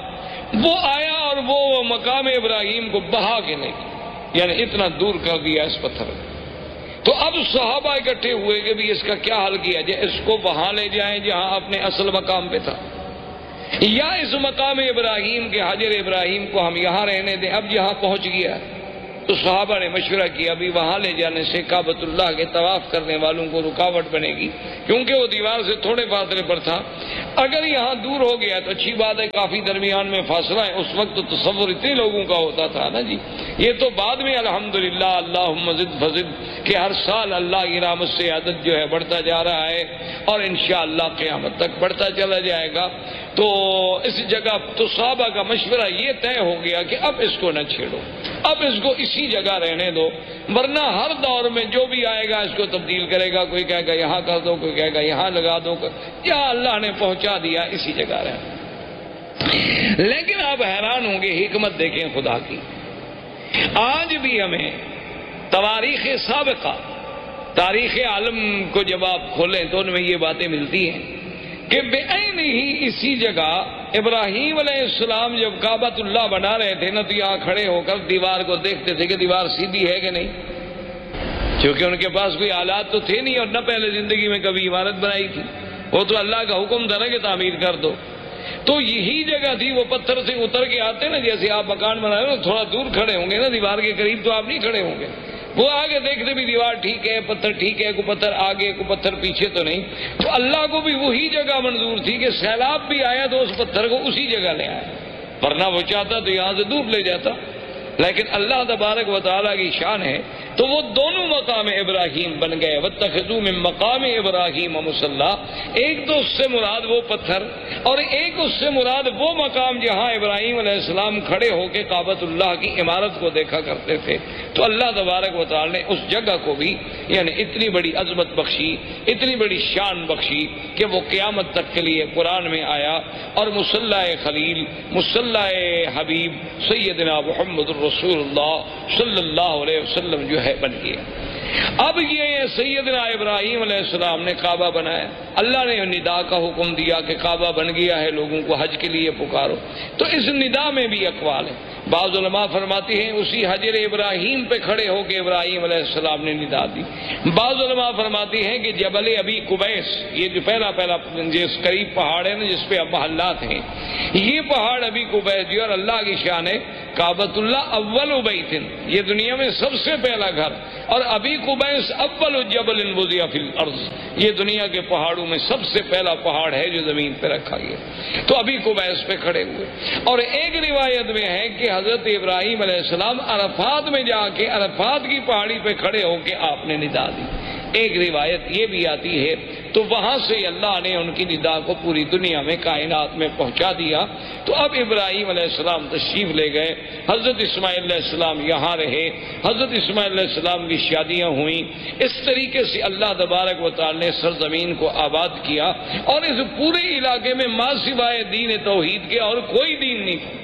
وہ آیا اور وہ مقام ابراہیم کو بہا کے لے گیا، یعنی اتنا دور کر دیا اس پتھر کو۔ تو اب صحابہ اکٹھے ہوئے کہ بھی اس کا کیا حل کیا جائے، اس کو وہاں لے جائیں جہاں اپنے اصل مقام پہ تھا، یا اس مقام ابراہیم کے حجر ابراہیم کو ہم یہاں رہنے دیں، اب یہاں پہنچ گیا۔ تو صحابہ نے مشورہ کیا ابھی وہاں لے جانے سے کعبۃ اللہ کے طواف کرنے والوں کو رکاوٹ بنے گی، کیونکہ وہ دیوار سے تھوڑے فاصلے پر تھا۔ اگر یہاں دور ہو گیا تو اچھی بات ہے، کافی درمیان میں فاصلہ ہے، اس وقت تو تصور اتنے لوگوں کا ہوتا تھا نا جی، یہ تو بعد میں الحمدللہ اللہم زد فزد کہ ہر سال اللہ کی رحمت سے عدد جو ہے بڑھتا جا رہا ہے اور انشاءاللہ قیامت تک بڑھتا چلا جائے گا۔ تو اس جگہ تو صحابہ کا مشورہ یہ طے ہو گیا کہ اب اس کو نہ چھیڑو، اب اس کو اسی جگہ رہنے دو، ورنہ ہر دور میں جو بھی آئے گا اس کو تبدیل کرے گا، کوئی کہے گا یہاں کر دو، کوئی کہے گا یہاں لگا دو، یا اللہ نے پہنچا دیا اسی جگہ رہنا۔ لیکن آپ حیران ہوں گے، حکمت دیکھیں خدا کی، آج بھی ہمیں تواریخ سابقہ، تاریخ عالم کو جب آپ کھولیں تو ان میں یہ باتیں ملتی ہیں کہ بعین ہی اسی جگہ ابراہیم علیہ السلام جب کعبۃ اللہ بنا رہے تھے نا، تو یہاں کھڑے ہو کر دیوار کو دیکھتے تھے کہ دیوار سیدھی ہے کہ نہیں، کیونکہ ان کے پاس کوئی آلات تو تھے نہیں اور نہ پہلے زندگی میں کبھی عمارت بنائی تھی، وہ تو اللہ کا حکم تھا نا کہ تعمیر کر دو۔ تو یہی جگہ تھی، وہ پتھر سے اتر کے آتے نا، جیسے آپ مکان بنا رہے ہو تھوڑا دور کھڑے ہوں گے نا دیوار کے قریب، تو آپ نہیں کھڑے ہوں گے، وہ آگے دیکھتے بھی دیوار ٹھیک ہے، پتھر ٹھیک ہے، کوئی پتھر آگے کوئی پتھر پیچھے تو نہیں۔ تو اللہ کو بھی وہی جگہ منظور تھی کہ سیلاب بھی آیا تو اس پتھر کو اسی جگہ لے آیا، ورنہ وہ چاہتا تو یہاں سے دور لے جاتا، لیکن اللہ تبارک و تعالیٰ کی شان ہے تو وہ دونوں مقام ابراہیم بن گئے۔ واتخذوا من مقام ابراہیم مصلی، ایک تو اس سے مراد وہ پتھر اور ایک اس سے مراد وہ مقام جہاں ابراہیم علیہ السلام کھڑے ہو کے کعبۃ اللہ کی عمارت کو دیکھا کرتے تھے۔ تو اللہ تبارک و تعالیٰ نے اس جگہ کو بھی یعنی اتنی بڑی عظمت بخشی، اتنی بڑی شان بخشی کہ وہ قیامت تک کے لیے قرآن میں آیا اور مصلی خلیل، مصلی حبیب سیدنا محمد رسول اللہ صلی اللہ علیہ وسلم جو ہے بن گیا۔ اب یہ سیدنا ابراہیم علیہ السلام نے کعبہ بنایا، اللہ نے ندا کا حکم دیا کہ کعبہ بن گیا ہے، لوگوں کو حج کے لیے پکارو۔ تو اس ندا میں بھی اقوال ہیں، بعض علماء فرماتے ہیں اسی حجر ابراہیم پہ کھڑے ہو کے ابراہیم علیہ السلام نے ندا دی، بعض علماء فرماتے ہیں کہ جبل ابی قبیس، یہ جو پہلا جس قریب پہاڑ ہے نا جس پہ اب محلات ہیں، یہ پہاڑ ابی قبیس جو اور اللہ کی شان ہے، کعبۃ اللہ اول بیت، یہ دنیا میں سب سے پہلا گھر، اور ابی قبیس اول جبل وضع فی الارض، یہ دنیا کے پہاڑوں میں سب سے پہلا پہاڑ ہے جو زمین پہ رکھا گیا۔ تو ابی قبیس پہ کھڑے ہوئے، اور ایک روایت میں ہے کہ حضرت ابراہیم علیہ السلام عرفات میں جا کے عرفات کی پہاڑی پہ کھڑے ہو کے آپ نے ندا دی، ایک روایت یہ بھی آتی ہے۔ تو وہاں سے اللہ نے ان کی ندا کو پوری دنیا میں کائنات میں پہنچا دیا۔ تو اب ابراہیم علیہ السلام تشریف لے گئے، حضرت اسماعیل علیہ السلام یہاں رہے، حضرت اسماعیل علیہ السلام کی شادیاں ہوئیں، اس طریقے سے اللہ تبارک و تعالی نے سرزمین کو آباد کیا، اور اس پورے علاقے میں ما سوائے دین توحید کے اور کوئی دین نہیں تھا،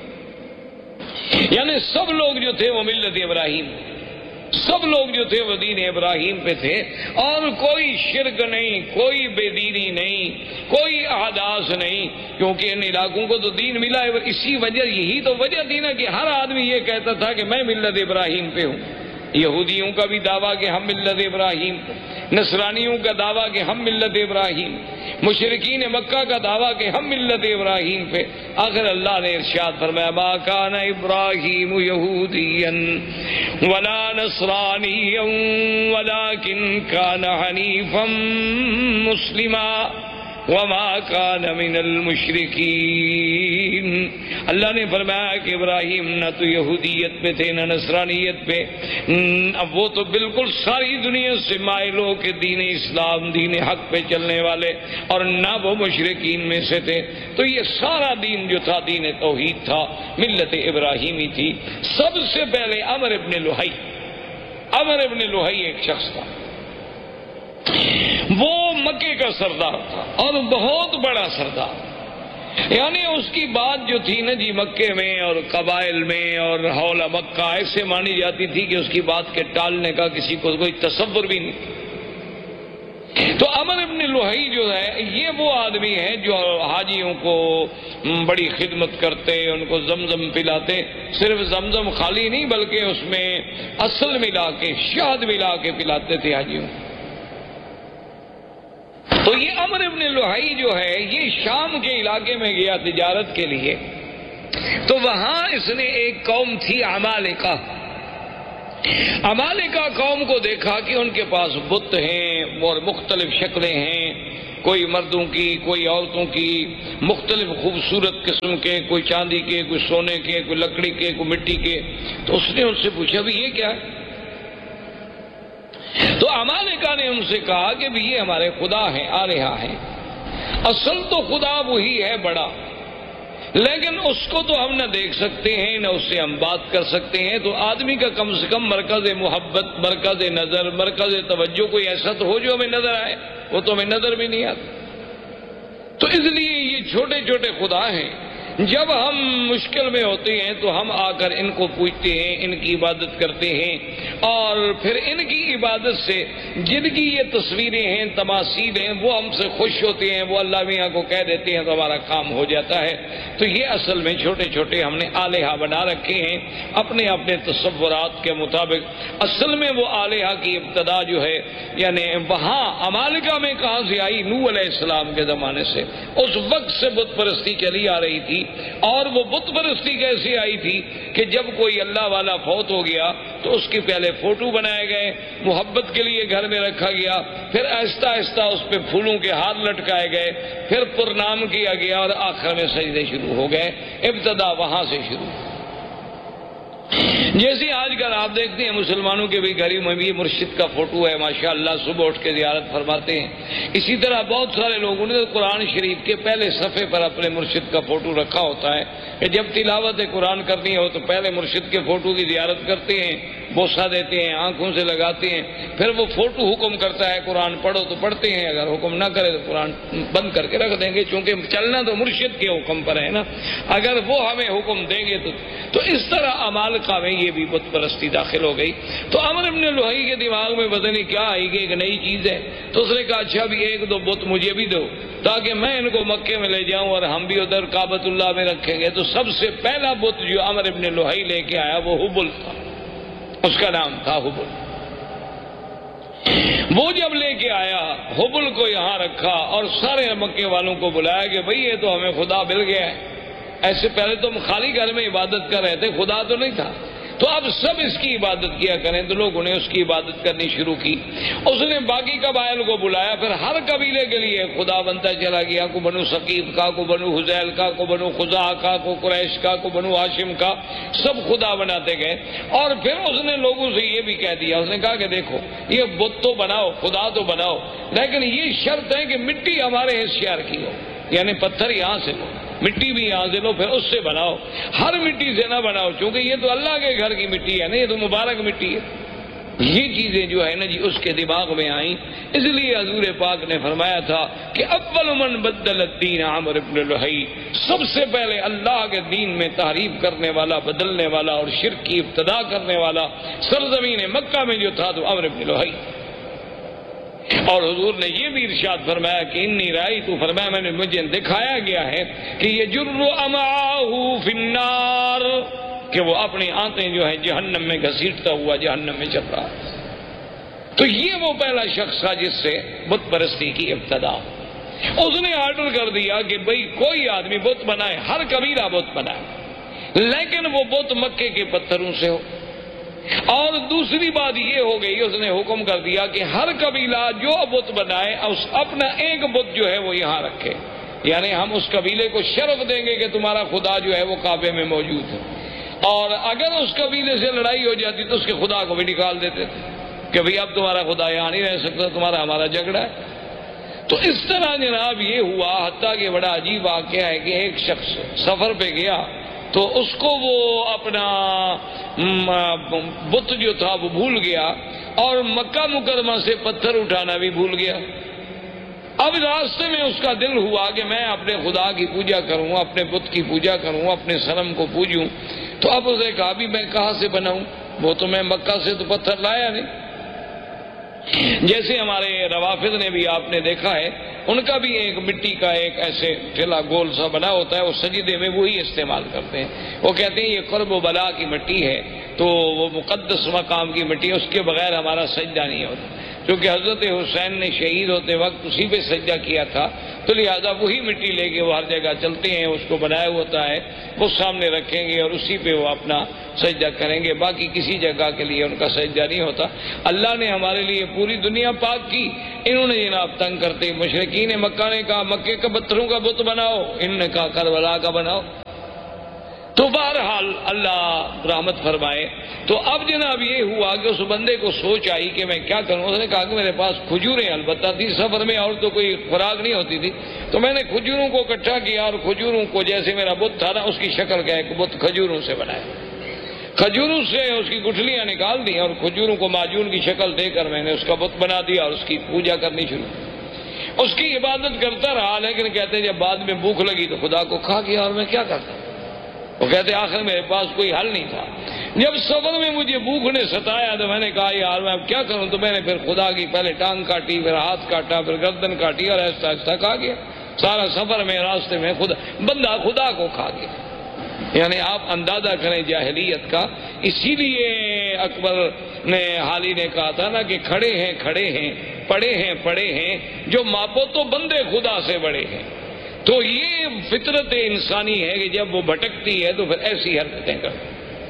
یعنی سب لوگ جو تھے وہ ملت ابراہیم، سب لوگ جو تھے وہ دین ابراہیم پہ تھے، اور کوئی شرک نہیں، کوئی بے دینی نہیں، کوئی احداث نہیں، کیونکہ ان علاقوں کو تو دین ملا ہے۔ اسی وجہ، یہی تو وجہ تھی نا کہ ہر آدمی یہ کہتا تھا کہ میں ملت ابراہیم پہ ہوں، یہودیوں کا بھی دعویٰ کہ ہم ملت ابراہیم پہ، نصرانیوں کا دعویٰ کہ ہم ملت ابراہیم، مشرکین مکہ کا دعویٰ کہ ہم ملت ابراہیم پہ۔ آخر اللہ نے ارشاد فرمایا ما کان ابراہیم یہودیا ولا نصرانیا ولکن کان حنیفا مسلما وما کان من المشرکین۔ اللہ نے فرمایا کہ ابراہیم نہ تو یہودیت پہ تھے نہ نصرانیت پہ، اب وہ تو بالکل ساری دنیا سے مائل ہو کے دین اسلام، دین حق پہ چلنے والے، اور نہ وہ مشرکین میں سے تھے۔ تو یہ سارا دین جو تھا دین توحید تھا، ملت ابراہیمی تھی۔ سب سے پہلے عمرو ابن لوہی ایک شخص تھا، وہ مکے کا سردار تھا اور بہت بڑا سردار، یعنی اس کی بات جو تھی نا جی مکے میں اور قبائل میں اور حول مکہ ایسے مانی جاتی تھی کہ اس کی بات کے ٹالنے کا کسی کو کوئی تصور بھی نہیں۔ تو عمرو ابن لوہی جو ہے یہ وہ آدمی ہے جو حاجیوں کو بڑی خدمت کرتے، ان کو زمزم پلاتے، صرف زمزم خالی نہیں بلکہ اس میں اصل ملا کے، شہد ملا کے پلاتے تھے حاجیوں۔ تو یہ عمرو ابن لوہی جو ہے یہ شام کے علاقے میں گیا تجارت کے لیے، تو وہاں اس نے ایک قوم تھی عمالقہ۔ عمالقہ قوم کو دیکھا کہ ان کے پاس بت ہیں اور مختلف شکلیں ہیں، کوئی مردوں کی، کوئی عورتوں کی، مختلف خوبصورت قسم کے، کوئی چاندی کے، کوئی سونے کے، کوئی لکڑی کے، کوئی مٹی کے۔ تو اس نے ان سے پوچھا بھی یہ کیا ہے؟ تو عمالقہ نے ان سے کہا کہ بھی یہ ہمارے خدا ہیں، آلہہ ہیں۔ اصل تو خدا وہی ہے بڑا، لیکن اس کو تو ہم نہ دیکھ سکتے ہیں نہ اس سے ہم بات کر سکتے ہیں، تو آدمی کا کم سے کم مرکز محبت، مرکز نظر، مرکز توجہ کوئی ایسا تو ہو جو ہمیں نظر آئے، وہ تو ہمیں نظر بھی نہیں آتا۔ تو اس لیے یہ چھوٹے چھوٹے خدا ہیں، جب ہم مشکل میں ہوتے ہیں تو ہم آ کر ان کو پوجتے ہیں، ان کی عبادت کرتے ہیں، اور پھر ان کی عبادت سے جن کی یہ تصویریں ہیں، تماثیل ہیں، وہ ہم سے خوش ہوتے ہیں، وہ اللہ میاں کو کہہ دیتے ہیں تو ہمارا کام ہو جاتا ہے۔ تو یہ اصل میں چھوٹے چھوٹے ہم نے آلہہ بنا رکھے ہیں اپنے اپنے تصورات کے مطابق۔ اصل میں وہ آلہہ کی ابتدا جو ہے یعنی وہاں عمالقہ میں کہاں سے آئی؟ نوح علیہ السلام کے زمانے سے، اس وقت سے بت پرستی چلی آ رہی تھی۔ اور وہ بت پرستی کیسے آئی تھی کہ جب کوئی اللہ والا فوت ہو گیا تو اس کے پہلے فوٹو بنائے گئے، محبت کے لیے گھر میں رکھا گیا، پھر آہستہ آہستہ اس پہ پھولوں کے ہار لٹکائے گئے، پھر پرنام کیا گیا، اور آخر میں سجدے شروع ہو گئے۔ ابتدا وہاں سے شروع۔ جیسے آج کل آپ دیکھتے ہیں مسلمانوں کے بھی گھر میں بھی مرشد کا فوٹو ہے، ماشاءاللہ صبح اٹھ کے زیارت فرماتے ہیں۔ اسی طرح بہت سارے لوگوں نے قرآن شریف کے پہلے صفحے پر اپنے مرشد کا فوٹو رکھا ہوتا ہے کہ جب تلاوت قرآن کرنی ہو تو پہلے مرشد کے فوٹو کی زیارت کرتے ہیں، بوسہ دیتے ہیں، آنکھوں سے لگاتے ہیں، پھر وہ فوٹو حکم کرتا ہے قرآن پڑھو تو پڑھتے ہیں، اگر حکم نہ کرے تو قرآن بند کر کے رکھ دیں گے، چونکہ چلنا تو مرشد کے حکم پر ہے نا، اگر وہ ہمیں حکم دیں گے تو اس طرح عمالقہ میں یہ بھی بت پرستی داخل ہو گئی۔ تو عمرو ابن لوہی کے دماغ میں پتہ نہیں کیا آئی کہ ایک نئی چیز ہے، تو اس نے کہا اچھا بھی ایک دو بت مجھے بھی دو تاکہ میں ان کو مکے میں لے جاؤں اور ہم بھی ادھر کعبۃ اللہ میں رکھیں گے۔ تو سب سے پہلا بت جو عمرو ابن لوہی لے کے آیا وہ حبل تھا، اس کا نام تھا حبل۔ وہ جب لے کے آیا حبل کو یہاں رکھا اور سارے مکے والوں کو بلایا کہ بھئی یہ تو ہمیں خدا مل گیا ہے، ایسے پہلے تو ہم خالی گھر میں عبادت کر رہے تھے، خدا تو نہیں تھا، تو اب سب اس کی عبادت کیا کریں۔ تو لوگوں نے اس کی عبادت کرنی شروع کی۔ اس نے باقی قبائل کو بلایا، پھر ہر قبیلے کے لیے خدا بنتا چلا گیا، کو بنو ثقیف کا، کو بنو حذیل کا، کو بنو خزاعہ کا، کو قریش کا، کو بنو ہاشم کا، سب خدا بناتے گئے۔ اور پھر اس نے لوگوں سے یہ بھی کہہ دیا، اس نے کہا کہ دیکھو یہ بت تو بناؤ، خدا تو بناؤ، لیکن یہ شرط ہے کہ مٹی ہمارے حصار کی ہو، یعنی پتھر یہاں سے لو، مٹی بھی یہاں سے لو، پھر اس سے بناؤ، ہر مٹی سے نہ بناؤ، چونکہ یہ تو اللہ کے گھر کی مٹی ہے نا، یہ تو مبارک مٹی ہے۔ یہ چیزیں جو ہے نا جی اس کے دماغ میں آئیں، اس لیے حضور پاک نے فرمایا تھا کہ اول من بدل الدین عمرو ابن لوہی، سب سے پہلے اللہ کے دین میں تحریف کرنے والا، بدلنے والا اور شرک کی ابتدا کرنے والا سرزمین مکہ میں جو تھا تو عمرو ابن لوہی۔ اور حضور نے یہ بھی ارشاد فرمایا کہ انی رأیت، تو فرمایا میں نے مجھے دکھایا گیا ہے کہ یجر امعاہ فی النار، کہ وہ اپنی آنتیں جو ہے جہنم میں گھسیٹتا ہوا جہنم میں چل رہا ہے۔ تو یہ وہ پہلا شخص تھا جس سے بت پرستی کی ابتدا۔ اس نے آرڈر کر دیا کہ بھئی کوئی آدمی بت بنائے، ہر قبیلہ بت بنائے، لیکن وہ بت مکے کے پتھروں سے ہو۔ اور دوسری بات یہ ہو گئی، اس نے حکم کر دیا کہ ہر قبیلہ جو بت بنائے اپنا ایک بت جو ہے وہ یہاں رکھے، یعنی ہم اس قبیلے کو شرف دیں گے کہ تمہارا خدا جو ہے وہ کعبے میں موجود ہے، اور اگر اس قبیلے سے لڑائی ہو جاتی تو اس کے خدا کو بھی نکال دیتے تھے کہ بھئی اب تمہارا خدا یہاں نہیں رہ سکتا، تمہارا ہمارا جھگڑا ہے۔ تو اس طرح جناب یہ ہوا، حتیٰ کہ بڑا عجیب واقعہ ہے کہ ایک شخص سفر پہ گیا تو اس کو وہ اپنا بت جو تھا وہ بھول گیا، اور مکہ مکرمہ سے پتھر اٹھانا بھی بھول گیا۔ اب راستے میں اس کا دل ہوا کہ میں اپنے خدا کی پوجا کروں، اپنے بت کی پوجا کروں، اپنے صنم کو پوجوں۔ تو اب اس نے کہا بھی میں کہاں سے بناؤں، وہ تو میں مکہ سے تو پتھر لایا نہیں۔ جیسے ہمارے روافض نے بھی آپ نے دیکھا ہے، ان کا بھی ایک مٹی کا ایک ایسے ٹھیلا گول سا بنا ہوتا ہے، وہ سجدے میں وہی استعمال کرتے ہیں۔ وہ کہتے ہیں یہ قرب و بلا کی مٹی ہے، تو وہ مقدس مقام کی مٹی ہے، اس کے بغیر ہمارا سجدہ نہیں ہوتا، کیونکہ حضرت حسین نے شہید ہوتے وقت اسی پہ سجدہ کیا تھا، تو لہٰذا وہی مٹی لے کے وہ ہر جگہ چلتے ہیں، اس کو بنایا ہوتا ہے، وہ سامنے رکھیں گے اور اسی پہ وہ اپنا سجدہ کریں گے، باقی کسی جگہ کے لیے ان کا سجدہ نہیں ہوتا۔ اللہ نے ہمارے لیے پوری دنیا پاک کی، انہوں نے جناب تنگ کرتے مشرکین مکہ نے کہا مکے کا پتھروں کا بت بناؤ، انہوں نے کہا کربلا کا بناؤ۔ تو بہرحال اللہ رحمت فرمائے۔ تو اب جناب یہ ہوا کہ اس بندے کو سوچ آئی کہ میں کیا کروں۔ اس نے کہا کہ میرے پاس کھجوریں البتہ تھی، سفر میں اور تو کوئی خوراک نہیں ہوتی تھی، تو میں نے کھجوروں کو اکٹھا کیا اور کھجوروں کو جیسے میرا بت تھا نا اس کی شکل کا ایک بت کھجوروں سے بنایا، کھجوروں سے اس کی گٹھلیاں نکال دی اور کھجوروں کو معجون کی شکل دے کر میں نے اس کا بت بنا دیا اور اس کی پوجا کرنی شروع، اس کی عبادت کرتا رہا۔ لیکن کہتے ہیں جب بعد میں بھوک لگی تو خدا کو کھا گیا، اور میں کیا کرتا۔ وہ کہتے آخر میرے پاس کوئی حل نہیں تھا، جب سفر میں مجھے بھوک نے ستایا تو میں نے کہا یار میں اب کیا کروں، تو میں نے پھر خدا کی پہلے ٹانگ کاٹی، پھر ہاتھ کاٹا، پھر گردن کاٹی، اور ایسا ایسا کھا گیا سارا سفر میں، راستے میں بندہ خدا کو کھا گیا۔ یعنی آپ اندازہ کریں جاہلیت کا۔ اسی لیے اکبر نے حالی نے کہا تھا نا کہ کھڑے ہیں پڑے ہیں جو ماپو تو بندے خدا سے بڑے ہیں۔ تو یہ فطرت انسانی ہے کہ جب وہ بھٹکتی ہے تو پھر ایسی حرکتیں کرتی۔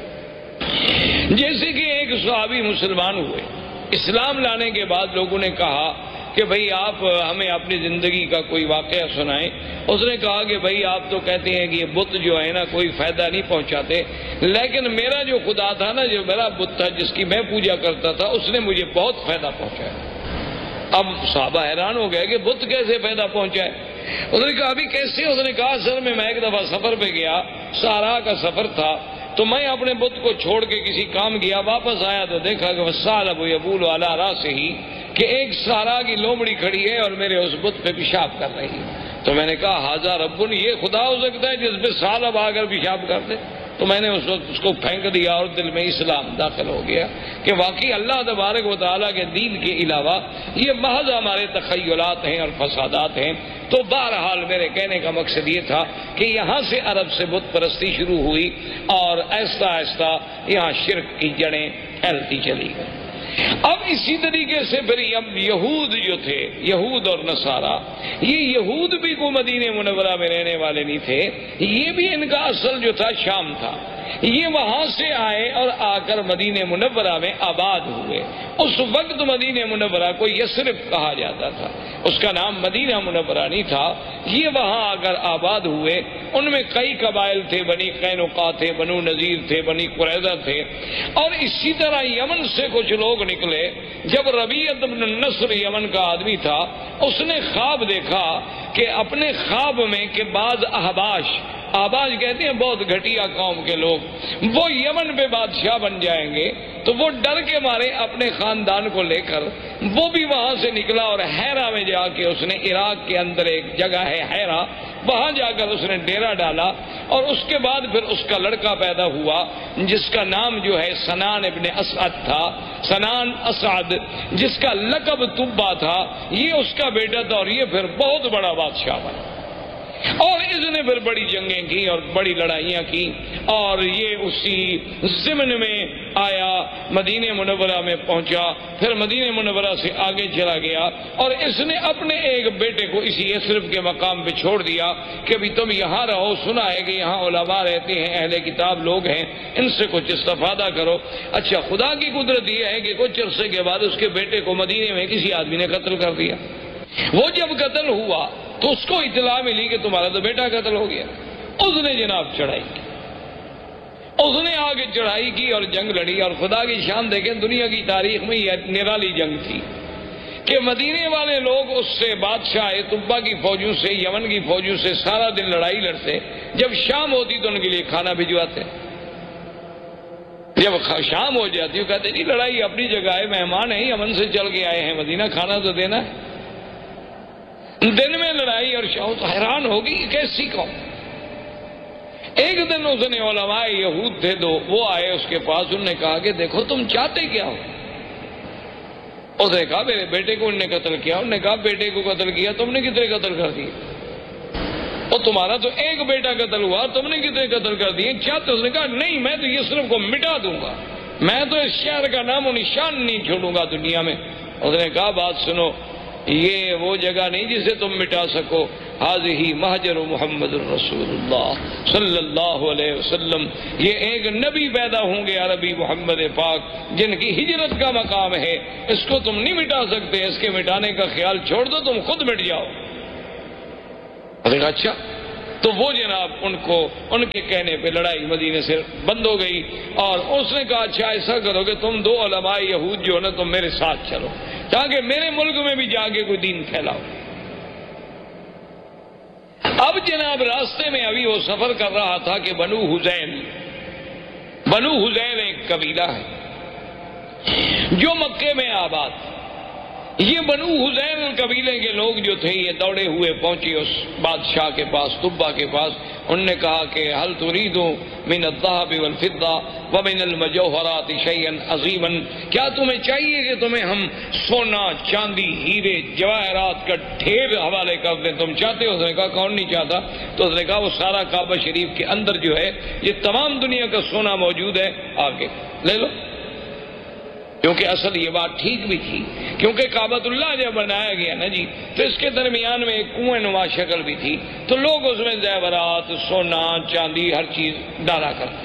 جیسے کہ ایک صحابی مسلمان ہوئے، اسلام لانے کے بعد لوگوں نے کہا کہ بھئی آپ ہمیں اپنی زندگی کا کوئی واقعہ سنائیں۔ اس نے کہا کہ بھئی آپ تو کہتے ہیں کہ یہ بت جو ہے نا کوئی فائدہ نہیں پہنچاتے، لیکن میرا جو خدا تھا نا، جو میرا بت تھا جس کی میں پوجا کرتا تھا، اس نے مجھے بہت فائدہ پہنچایا۔ اب صحابہ حیران ہو گئے کہ بت کیسے فائدہ پہنچائے۔ اس نے کہا ابھی کیسے؟ اس نے کہا سر میں ایک دفعہ سفر پہ گیا، صحرا کا سفر تھا، تو میں اپنے بت کو چھوڑ کے کسی کام گیا، واپس آیا تو دیکھا کہ وَالثَّعْلَبُ يَبُولُ عَلَىٰ رَأْسِهِ کہ ایک صحرا کی لومڑی کھڑی ہے اور میرے اس بت پہ پیشاب کر رہی ہے۔ تو میں نے کہا ھذا رب، یہ خدا ہو سکتا ہے جس پہ ثعلب آ کر پیشاب کر دے؟ تو میں نے اس وقت اس کو پھینک دیا اور دل میں اسلام داخل ہو گیا کہ واقعی اللہ تبارک و تعالیٰ کے دین کے علاوہ یہ محض ہمارے تخیلات ہیں اور فسادات ہیں۔ تو بہرحال میرے کہنے کا مقصد یہ تھا کہ یہاں سے عرب سے بت پرستی شروع ہوئی اور آہستہ آہستہ یہاں شرک کی جڑیں پھیلتی چلی گئی۔ اب اسی طریقے سے پھر یہود جو تھے، یہود اور نصارہ، یہ یہود بھی کو مدینہ منورہ میں رہنے والے نہیں تھے، یہ بھی ان کا اصل جو تھا شام تھا، یہ وہاں سے آئے اور آ کر مدینہ منورہ میں آباد ہوئے۔ اس وقت مدینہ منورہ کو یثرب کہا جاتا تھا، اس کا نام مدینہ منورہ نہیں تھا۔ یہ وہاں آ کر آباد ہوئے، ان میں کئی قبائل تھے، بنی قینقاع تھے، بنو نذیر تھے، بنی قریظہ تھے، اور اسی طرح یمن سے کچھ لوگ نکلے۔ جب ربیعۃ بن النصر یمن کا آدمی تھا، اس نے خواب دیکھا کہ اپنے خواب میں کہ بعض آباش کہتے ہیں بہت گھٹیا قوم کے لوگ، وہ یمن پہ بادشاہ بن جائیں گے، تو وہ ڈر کے مارے اپنے خاندان کو لے کر وہ بھی وہاں سے نکلا اور حیرہ میں جا کے اس نے، عراق کے اندر ایک جگہ ہے حیرہ، وہاں جا کر اس نے ڈیرا ڈالا، اور اس کے بعد پھر اس کا لڑکا پیدا ہوا جس کا نام جو ہے سنان ابن اسعد تھا، سنان اسعد، جس کا لقب تبا تھا، یہ اس کا بیٹا تھا، اور یہ پھر بہت بڑا بادشاہ بنا، اور اس نے پھر بڑی جنگیں کی اور بڑی لڑائیاں کی، اور یہ اسی ضمن میں آیا، مدینہ منورہ میں پہنچا، پھر مدینہ منورہ سے آگے چلا گیا، اور اس نے اپنے ایک بیٹے کو اسی یثرب کے مقام پہ چھوڑ دیا کہ ابھی تم یہاں رہو، سنا ہے کہ یہاں علماء رہتے ہیں، اہل کتاب لوگ ہیں، ان سے کچھ استفادہ کرو۔ اچھا، خدا کی قدرت یہ ہے کہ کچھ عرصے کے بعد اس کے بیٹے کو مدینے میں کسی آدمی نے قتل کر دیا۔ وہ جب قتل ہوا تو اس کو اطلاع ملی کہ تمہارا تو بیٹا قتل ہو گیا۔ اس نے جناب چڑھائی کی، اس نے آگے چڑھائی کی اور جنگ لڑی، اور خدا کی شان دیکھیں، دنیا کی تاریخ میں یہ نرالی جنگ تھی کہ مدینے والے لوگ اس سے بادشاہ طبا کی فوجوں سے، یمن کی فوجوں سے سارا دن لڑائی لڑتے، جب شام ہوتی تو ان کے لیے کھانا بھجواتے، جب شام ہو جاتی وہ کہتے جی لڑائی اپنی جگہ ہے، مہمان ہیں، یمن سے چل کے آئے ہیں مدینہ، کھانا تو دینا ہے۔ دن میں لڑائی اور شام، تو حیران ہوگی کیسی قوم۔ ایک دن اس نے علماء یہود تھے دو، وہ آئے اس کے پاس، انہوں نے کہا کہ دیکھو تم چاہتے کیا ہو؟ اس نے کہا میرے بیٹے کو انہوں نے قتل کیا. انہوں نے کہا بیٹے کو قتل کیا, تم نے کتنے قتل کر دیے؟ اور تمہارا تو ایک بیٹا قتل ہوا, تم نے کتنے قتل کر دیے؟ چاہتے؟ اس نے کہا نہیں, میں تو یثرب کو مٹا دوں گا, میں تو اس شہر کا نام و نشان نہیں چھوڑوں گا دنیا میں. اس نے کہا بات سنو, یہ وہ جگہ نہیں جسے تم مٹا سکو. حاذہ مہجر محمد الرسول اللہ صلی اللہ علیہ وسلم, یہ ایک نبی پیدا ہوں گے عربی محمد پاک جن کی ہجرت کا مقام ہے, اس کو تم نہیں مٹا سکتے, اس کے مٹانے کا خیال چھوڑ دو, تم خود مٹ جاؤ. اچھا. تو وہ جناب ان کے کہنے پہ لڑائی مدینے سے بند ہو گئی, اور اس نے کہا اچھا ایسا کرو کہ تم 2 علماء یہود جو ہے نا تم میرے ساتھ چلو تاکہ میرے ملک میں بھی جا کے کوئی دین پھیلاؤ. اب جناب راستے میں ابھی وہ سفر کر رہا تھا کہ بنو حذیل ایک قبیلہ ہے جو مکے میں آباد. یہ بنو حذیل قبیلے کے لوگ جو تھے یہ دوڑے ہوئے پہنچے اس بادشاہ کے پاس, طبہ کے پاس. انہوں نے کہا کہ هل تريد من الذهب والفضة ومن المجوهرات شيئا عظيما, کیا تمہیں چاہیے کہ تمہیں ہم سونا چاندی ہیرے جواہرات کا ڈھیر حوالے کر دیں؟ تم چاہتے ہو؟ اس نے کہا کون نہیں چاہتا. تو اس نے کہا وہ سارا کعبہ شریف کے اندر جو ہے یہ تمام دنیا کا سونا موجود ہے, آگے لے لو. کیونکہ اصل یہ بات ٹھیک بھی تھی, کیونکہ کعبۃ اللہ جب بنایا گیا نا جی تو اس کے درمیان میں ایک کنویں نما شکل بھی تھی, تو لوگ اس میں زیورات سونا چاندی ہر چیز ڈالا کرتے.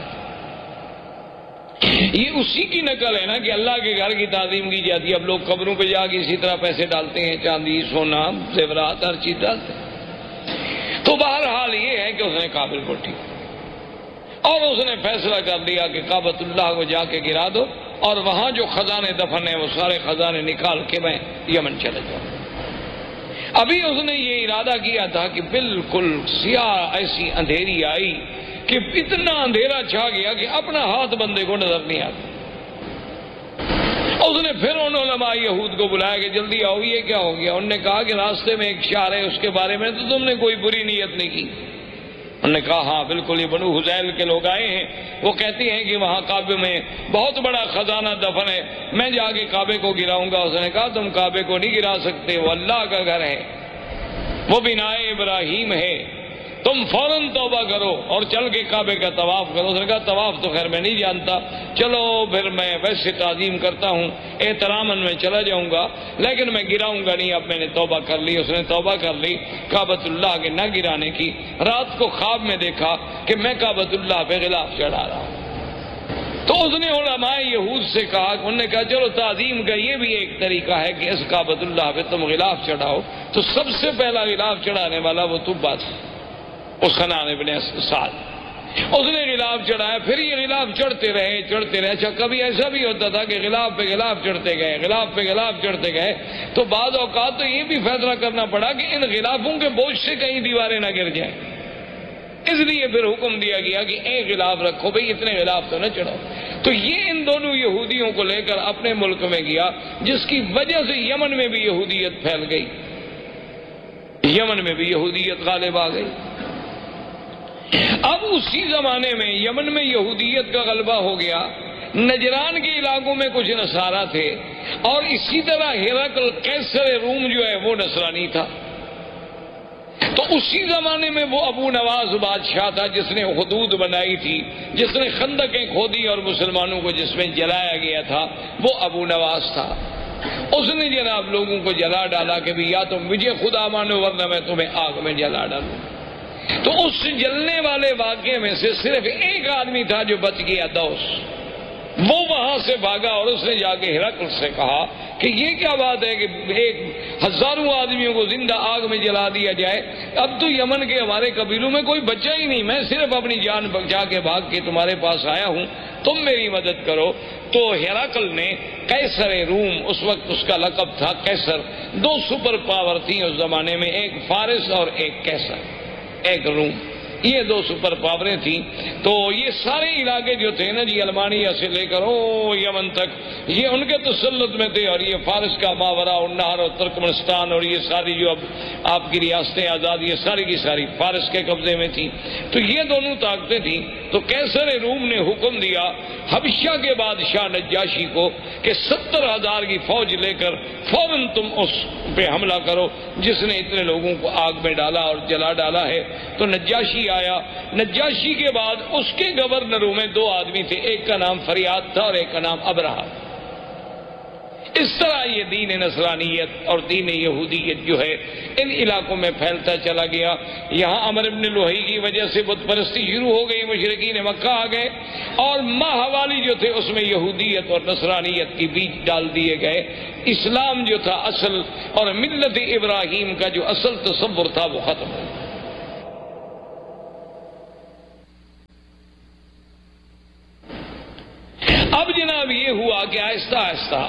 یہ اسی کی نقل ہے نا کہ اللہ کے گھر کی تعظیم کی جاتی ہے. اب لوگ قبروں پہ جا کے اسی طرح پیسے ڈالتے ہیں, چاندی سونا زیورات ہر چیز ڈالتے ہیں. تو بہرحال یہ ہے کہ اس نے کعبہ کو ٹھیک, اور اس نے فیصلہ کر دیا کہ کعبۃ اللہ کو جا کے گرا دو, اور وہاں جو خزانے دفن ہیں وہ سارے خزانے نکال کے میں یمن چلے جاؤں. ابھی اس نے یہ ارادہ کیا تھا کہ بالکل سیاہ ایسی اندھیری آئی کہ اتنا اندھیرا چھا گیا کہ اپنا ہاتھ بندے کو نظر نہیں آتا. اس نے پھر ان علماء یہود کو بلایا کہ جلدی آؤ, یہ کیا ہو گیا؟ انہوں نے کہا کہ راستے میں ایک شہر ہے, اس کے بارے میں تو تم نے کوئی بری نیت نہیں کی. انہوں نے کہا ہاں بالکل, یہ بنو حذیل کے لوگ آئے ہیں, وہ کہتے ہیں کہ وہاں کعبے میں بہت بڑا خزانہ دفن ہے, میں جا کے کعبے کو گراؤں گا. اس نے کہا تم کعبے کو نہیں گرا سکتے, وہ اللہ کا گھر ہے, وہ بنائے ابراہیم ہے, تم فوراً توبہ کرو اور چل کے کعبے کا طواف کرو. اس نے کہا طواف تو خیر میں نہیں جانتا, چلو پھر میں ویسے تعظیم کرتا ہوں, احتراماً میں چلا جاؤں گا, لیکن میں گراؤں گا نہیں, اب میں نے توبہ کر لی. اس نے توبہ کر لی کعبۃ اللہ کے نہ گرانے کی. رات کو خواب میں دیکھا کہ میں کعبۃ اللہ پہ غلاف چڑھا رہا ہوں. تو اس نے علماء یہود سے کہا, انہوں نے کہا چلو تعظیم کا یہ بھی ایک طریقہ ہے کہ اس کعبۃ اللہ پہ تم غلاف چڑھاؤ. تو سب سے پہلا غلاف چڑھانے والا وہ طبہ تھا, حنان ابن سعد. اس نے غلاف چڑھایا, پھر یہ غلاف چڑھتے رہے. اچھا کبھی ایسا بھی ہوتا تھا کہ غلاف پہ غلاف چڑھتے گئے, تو بعض اوقات تو یہ بھی فیصلہ کرنا پڑا کہ ان غلافوں کے بوجھ سے کہیں دیواریں نہ گر جائیں, اس لیے پھر حکم دیا گیا کہ ایک غلاف رکھو بھئی, اتنے غلاف تو نہ چڑھاؤ. تو یہ ان دونوں یہودیوں کو لے کر اپنے ملک میں گیا, جس کی وجہ سے یمن میں بھی یہودیت پھیل گئی, یمن میں بھی یہودیت غالب آ گئی. اب اسی زمانے میں یمن میں یہودیت کا غلبہ ہو گیا. نجران کے علاقوں میں کچھ نصارہ تھے, اور اسی طرح ہرقل قیصر روم جو ہے وہ نصرانی تھا. تو اسی زمانے میں وہ ابو نواز بادشاہ تھا جس نے حدود بنائی تھی, جس نے خندقیں کھودی اور مسلمانوں کو جس میں جلایا گیا تھا, وہ ابو نواز تھا. اس نے جناب لوگوں کو جلا ڈالا کہ بھی یا تم مجھے خدا مانو ورنہ میں تمہیں آگ میں جلا ڈالوں. تو اس جلنے والے واقعے میں سے صرف ایک آدمی تھا جو بچ گیا, دوس. وہ وہاں سے بھاگا اور اس نے جا کے ہرقل سے کہا کہ یہ کیا بات ہے کہ ایک ہزاروں آدمیوں کو زندہ آگ میں جلا دیا جائے, اب تو یمن کے ہمارے قبیلوں میں کوئی بچہ ہی نہیں, میں صرف اپنی جان بچا کے بھاگ کے تمہارے پاس آیا ہوں, تم میری مدد کرو. تو ہرقل نے قیصر روم, اس وقت اس کا لقب تھا قیصر, 2 سپر پاور تھیں اس زمانے میں, ایک فارس اور ایک قیصر, ایک روم. یہ دو سپر پاوریں تھیں. تو یہ سارے علاقے جو تھے نا جی المانیہ سے لے کر یمن تک یہ ان کے تسلط میں تھے, اور یہ فارس کا ماورا النہر اور ترکمنستان اور یہ ساری جو اب آپ کی ریاستیں آزاد یہ ساری کی ساری فارس کے قبضے میں تھیں. تو یہ دونوں طاقتیں تھیں. تو قیصر روم نے حکم دیا حبشہ کے بادشاہ نجاشی کو کہ 70,000 کی فوج لے کر فوراً تم اس پہ حملہ کرو جس نے اتنے لوگوں کو آگ میں ڈالا اور جلا ڈالا ہے. تو نجاشی آیا. نجاشی کے بعد اس کے گورنروں میں 2 آدمی تھے, ایک کا نام فریاد تھا اور ایک کا نام ابرہہ. اس طرح یہ دین نصرانیت اور دین یہودیت جو ہے ان علاقوں میں پھیلتا چلا گیا. یہاں عمرو بن لوہی کی وجہ سے بت پرستی شروع ہو گئی, مشرکین مکہ آ گئے, اور ماہوالی جو تھے اس میں یہودیت اور نصرانیت کی بیج ڈال دیے گئے. اسلام جو تھا اصل اور ملت ابراہیم کا جو اصل تصور تھا وہ ختم ہو گیا. اب جناب یہ ہوا کہ آہستہ آہستہ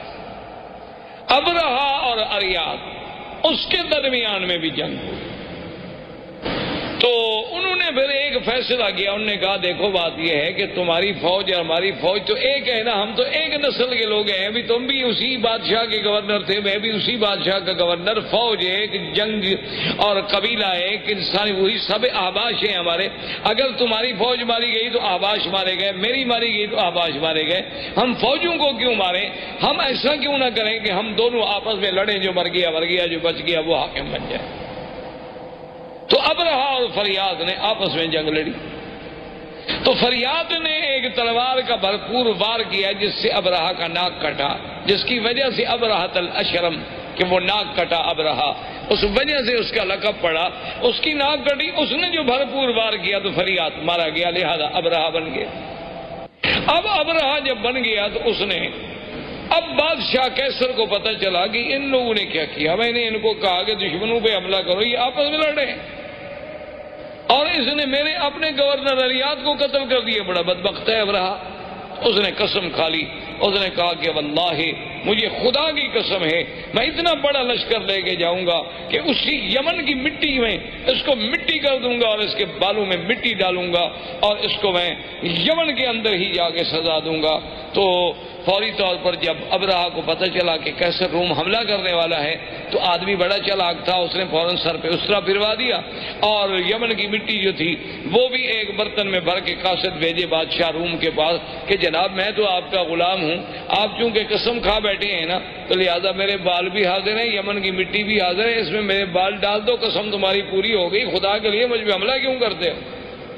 ابرہہ اور اریاد اس کے درمیان میں بھی جنگ ہوئی. تو انہوں نے پھر ایک فیصلہ کیا. انہوں نے کہا دیکھو بات یہ ہے کہ تمہاری فوج اور ہماری فوج تو ایک ہے نا, ہم تو ایک نسل کے لوگ ہیں. ابھی تم بھی اسی بادشاہ کے گورنر تھے, میں بھی اسی بادشاہ کا گورنر. فوج ایک, جنگ اور قبیلہ ایک, انسانی وہی سب احباش ہیں ہمارے. اگر تمہاری فوج ماری گئی تو احباش مارے گئے, میری ماری گئی تو احباش مارے گئے. ہم فوجوں کو کیوں ماریں؟ ہم ایسا کیوں نہ کریں کہ ہم دونوں آپس میں لڑیں, جو مر گیا جو بچ گیا وہ حاکم بن جائے. تو ابرہہ اور فریاد نے آپس میں جنگ لڑی. تو فریاد نے ایک تلوار کا بھرپور وار کیا جس سے ابرہہ کا ناک کٹا, جس کی وجہ سے ابرہۃ الاشرم کہ وہ ناک کٹا ابرہہ, اس وجہ سے اس کا لقب پڑا. اس کی ناک کٹی, اس نے جو بھرپور وار کیا تو فریاد مارا گیا, لہذا ابرہہ بن گیا. اب ابرہہ جب بن گیا تو اس نے اب بادشاہ قیصر کو پتہ چلا کہ ان لوگوں نے کیا کیا. میں نے ان کو کہا کہ دشمنوں پہ حملہ کرو, یہ آپس میں لڑے, اور اس نے میرے اپنے گورنر اریاد کو قتل کر دیا. بڑا بدبخت ہے ابرہہ. اس نے قسم کھا لی. اس نے کہا کہ واللہ مجھے خدا کی قسم ہے میں اتنا بڑا لشکر لے کے جاؤں گا کہ اسی یمن کی مٹی میں اس کو مٹی کر دوں گا اور اس کے بالوں میں مٹی ڈالوں گا اور اس کو میں یمن کے اندر ہی جا کے سزا دوں گا. تو فوری طور پر جب ابرہہ کو پتہ چلا کہ قیصر روم حملہ کرنے والا ہے تو آدمی بڑا چالاک تھا, اس نے فوراً سر پہ اسرا پھروا دیا اور یمن کی مٹی جو تھی وہ بھی ایک برتن میں بھر کے قاصد بھیجے بادشاہ روم کے پاس کہ جناب میں تو آپ کا غلام ہوں, آپ چونکہ قسم کھا بیٹھے ہیں نا تو لہذا میرے بال بھی حاضر ہیں, یمن کی مٹی بھی حاضر ہے, اس میں میرے بال ڈال دو, قسم تمہاری پوری ہو گئی, خدا کے لیے مجھ پہ حملہ کیوں کرتے ہو؟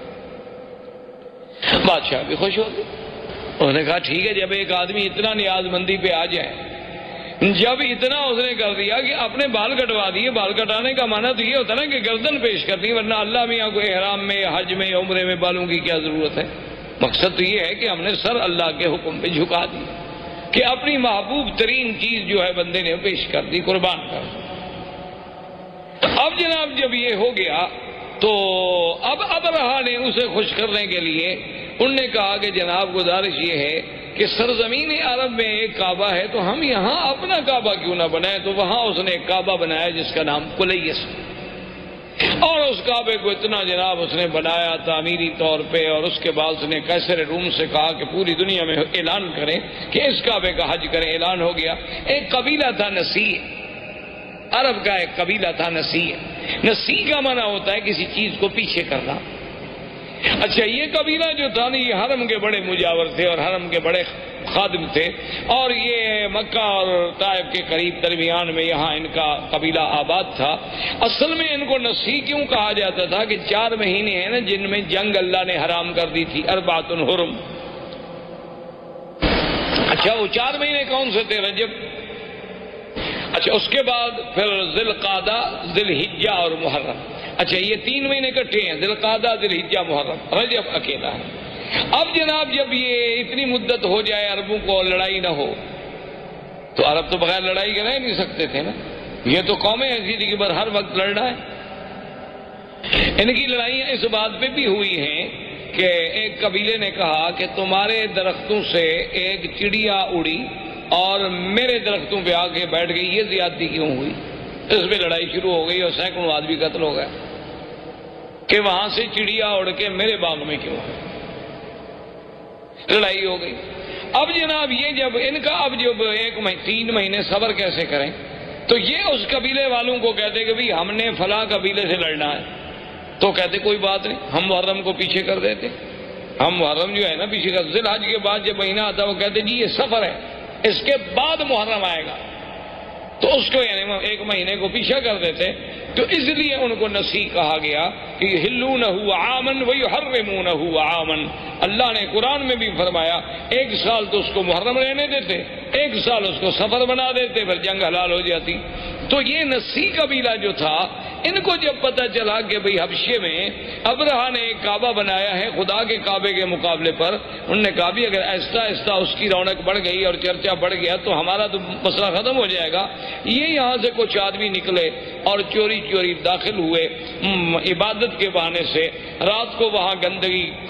بادشاہ بھی خوش ہو گئے. انہوں نے کہا ٹھیک ہے, جب ایک آدمی اتنا نیاز مندی پہ آ جائے, جب اتنا اس نے کر دیا کہ اپنے بال کٹوا دیے. بال کٹانے کا معنی تو یہ ہوتا نا کہ گردن پیش کرنی, ورنہ اللہ میاں کو احرام میں حج میں عمرے میں بالوں کی کیا ضرورت ہے. مقصد تو یہ ہے کہ ہم نے سر اللہ کے حکم پہ جھکا دی کہ اپنی محبوب ترین چیز جو ہے بندے نے پیش کر دی, قربان کر دی. اب جناب جب یہ ہو گیا تو اب ابرہہ نے اسے خوش کرنے کے لیے انہوں نے کہا کہ جناب گزارش یہ ہے کہ سرزمین عرب میں ایک کعبہ ہے تو ہم یہاں اپنا کعبہ کیوں نہ بنائیں. تو وہاں اس نے ایک کعبہ بنایا جس کا نام قلیس, اور اس کعبے کو اتنا جناب اس نے بنایا تعمیری طور پہ, اور اس کے بعد اس نے قیصر روم سے کہا کہ پوری دنیا میں اعلان کریں کہ اس کعبے کا حج کریں. اعلان ہو گیا. ایک قبیلہ تھا نسیع, عرب کا ایک قبیلہ تھا نسیع. نسیع کا معنی ہوتا ہے کسی چیز کو پیچھے کرنا. اچھا یہ قبیلہ جو تھا نا یہ حرم کے بڑے مجاور تھے اور حرم کے بڑے خادم تھے, اور یہ مکہ اور طائف کے قریب درمیان میں یہاں ان کا قبیلہ آباد تھا. اصل میں ان کو نسیع کیوں کہا جاتا تھا کہ 4 مہینے ہیں نا جن میں جنگ اللہ نے حرام کر دی تھی, اربعۃ حرم. اچھا وہ 4 مہینے کون سے تھے؟ رجب, اچھا اس کے بعد پھر ذی القعدہ, ذی الحجہ اور محرم. اچھا یہ 3 مہینے اکٹھے ہیں, ذی القعدہ, ذی الحجہ, محرم. رجب اکیلا ہے. اب جناب جب یہ اتنی مدت ہو جائے عربوں کو لڑائی نہ ہو, تو عرب تو بغیر لڑائی کے رہ نہیں سکتے تھے نا. یہ تو قومیں ایسی تھی کہ بر ہر وقت لڑنا ہے. ان کی لڑائیاں اس بات پہ بھی ہوئی ہیں کہ ایک قبیلے نے کہا کہ تمہارے درختوں سے ایک چڑیا اڑی اور میرے درختوں پہ آ کے بیٹھ گئی, یہ زیادتی کیوں ہوئی؟ اس پہ لڑائی شروع ہو گئی اور سینکڑوں آدمی قتل ہو گئے. کہ وہاں سے چڑیا اڑ کے میرے باغ میں کیوں ہے؟ لڑائی ہو گئی۔ اب جناب یہ جب ان کا اب جب 3 مہینے صبر کیسے کریں، تو یہ اس قبیلے والوں کو کہتے کہ بھئی ہم نے فلاں قبیلے سے لڑنا ہے، تو کہتے کوئی بات نہیں، ہم محرم کو پیچھے کر دیتے، ہم محرم جو ہے نا پیچھے کر، ذی الحج کے بعد جب مہینہ آتا وہ کہتے جی یہ سفر ہے، اس کے بعد محرم آئے گا، تو اس کو یعنی 1 مہینے کو پیچھے کر دیتے۔ تو اس لیے ان کو نسیء کہا گیا کہ یحلونہ عاما ویحرمونہ عاما۔ اللہ نے قرآن میں بھی فرمایا 1 سال تو اس کو محرم رہنے دیتے، 1 سال اس کو سفر بنا دیتے، پھر جنگ حلال ہو جاتی۔ تو یہ نسیء قبیلہ جو تھا، ان کو جب پتہ چلا کہ بھئی حبشے میں ابرہہ نے ایک کعبہ بنایا ہے خدا کے کعبے کے مقابلے پر، انہوں نے کہا بھی اگر آہستہ آہستہ اس کی رونق بڑھ گئی اور چرچا بڑھ گیا تو ہمارا تو مسئلہ ختم ہو جائے گا۔ یہ یہاں سے کچھ آدمی نکلے اور چوری چوری داخل ہوئے عبادت کے بہانے سے، رات کو وہاں گندگی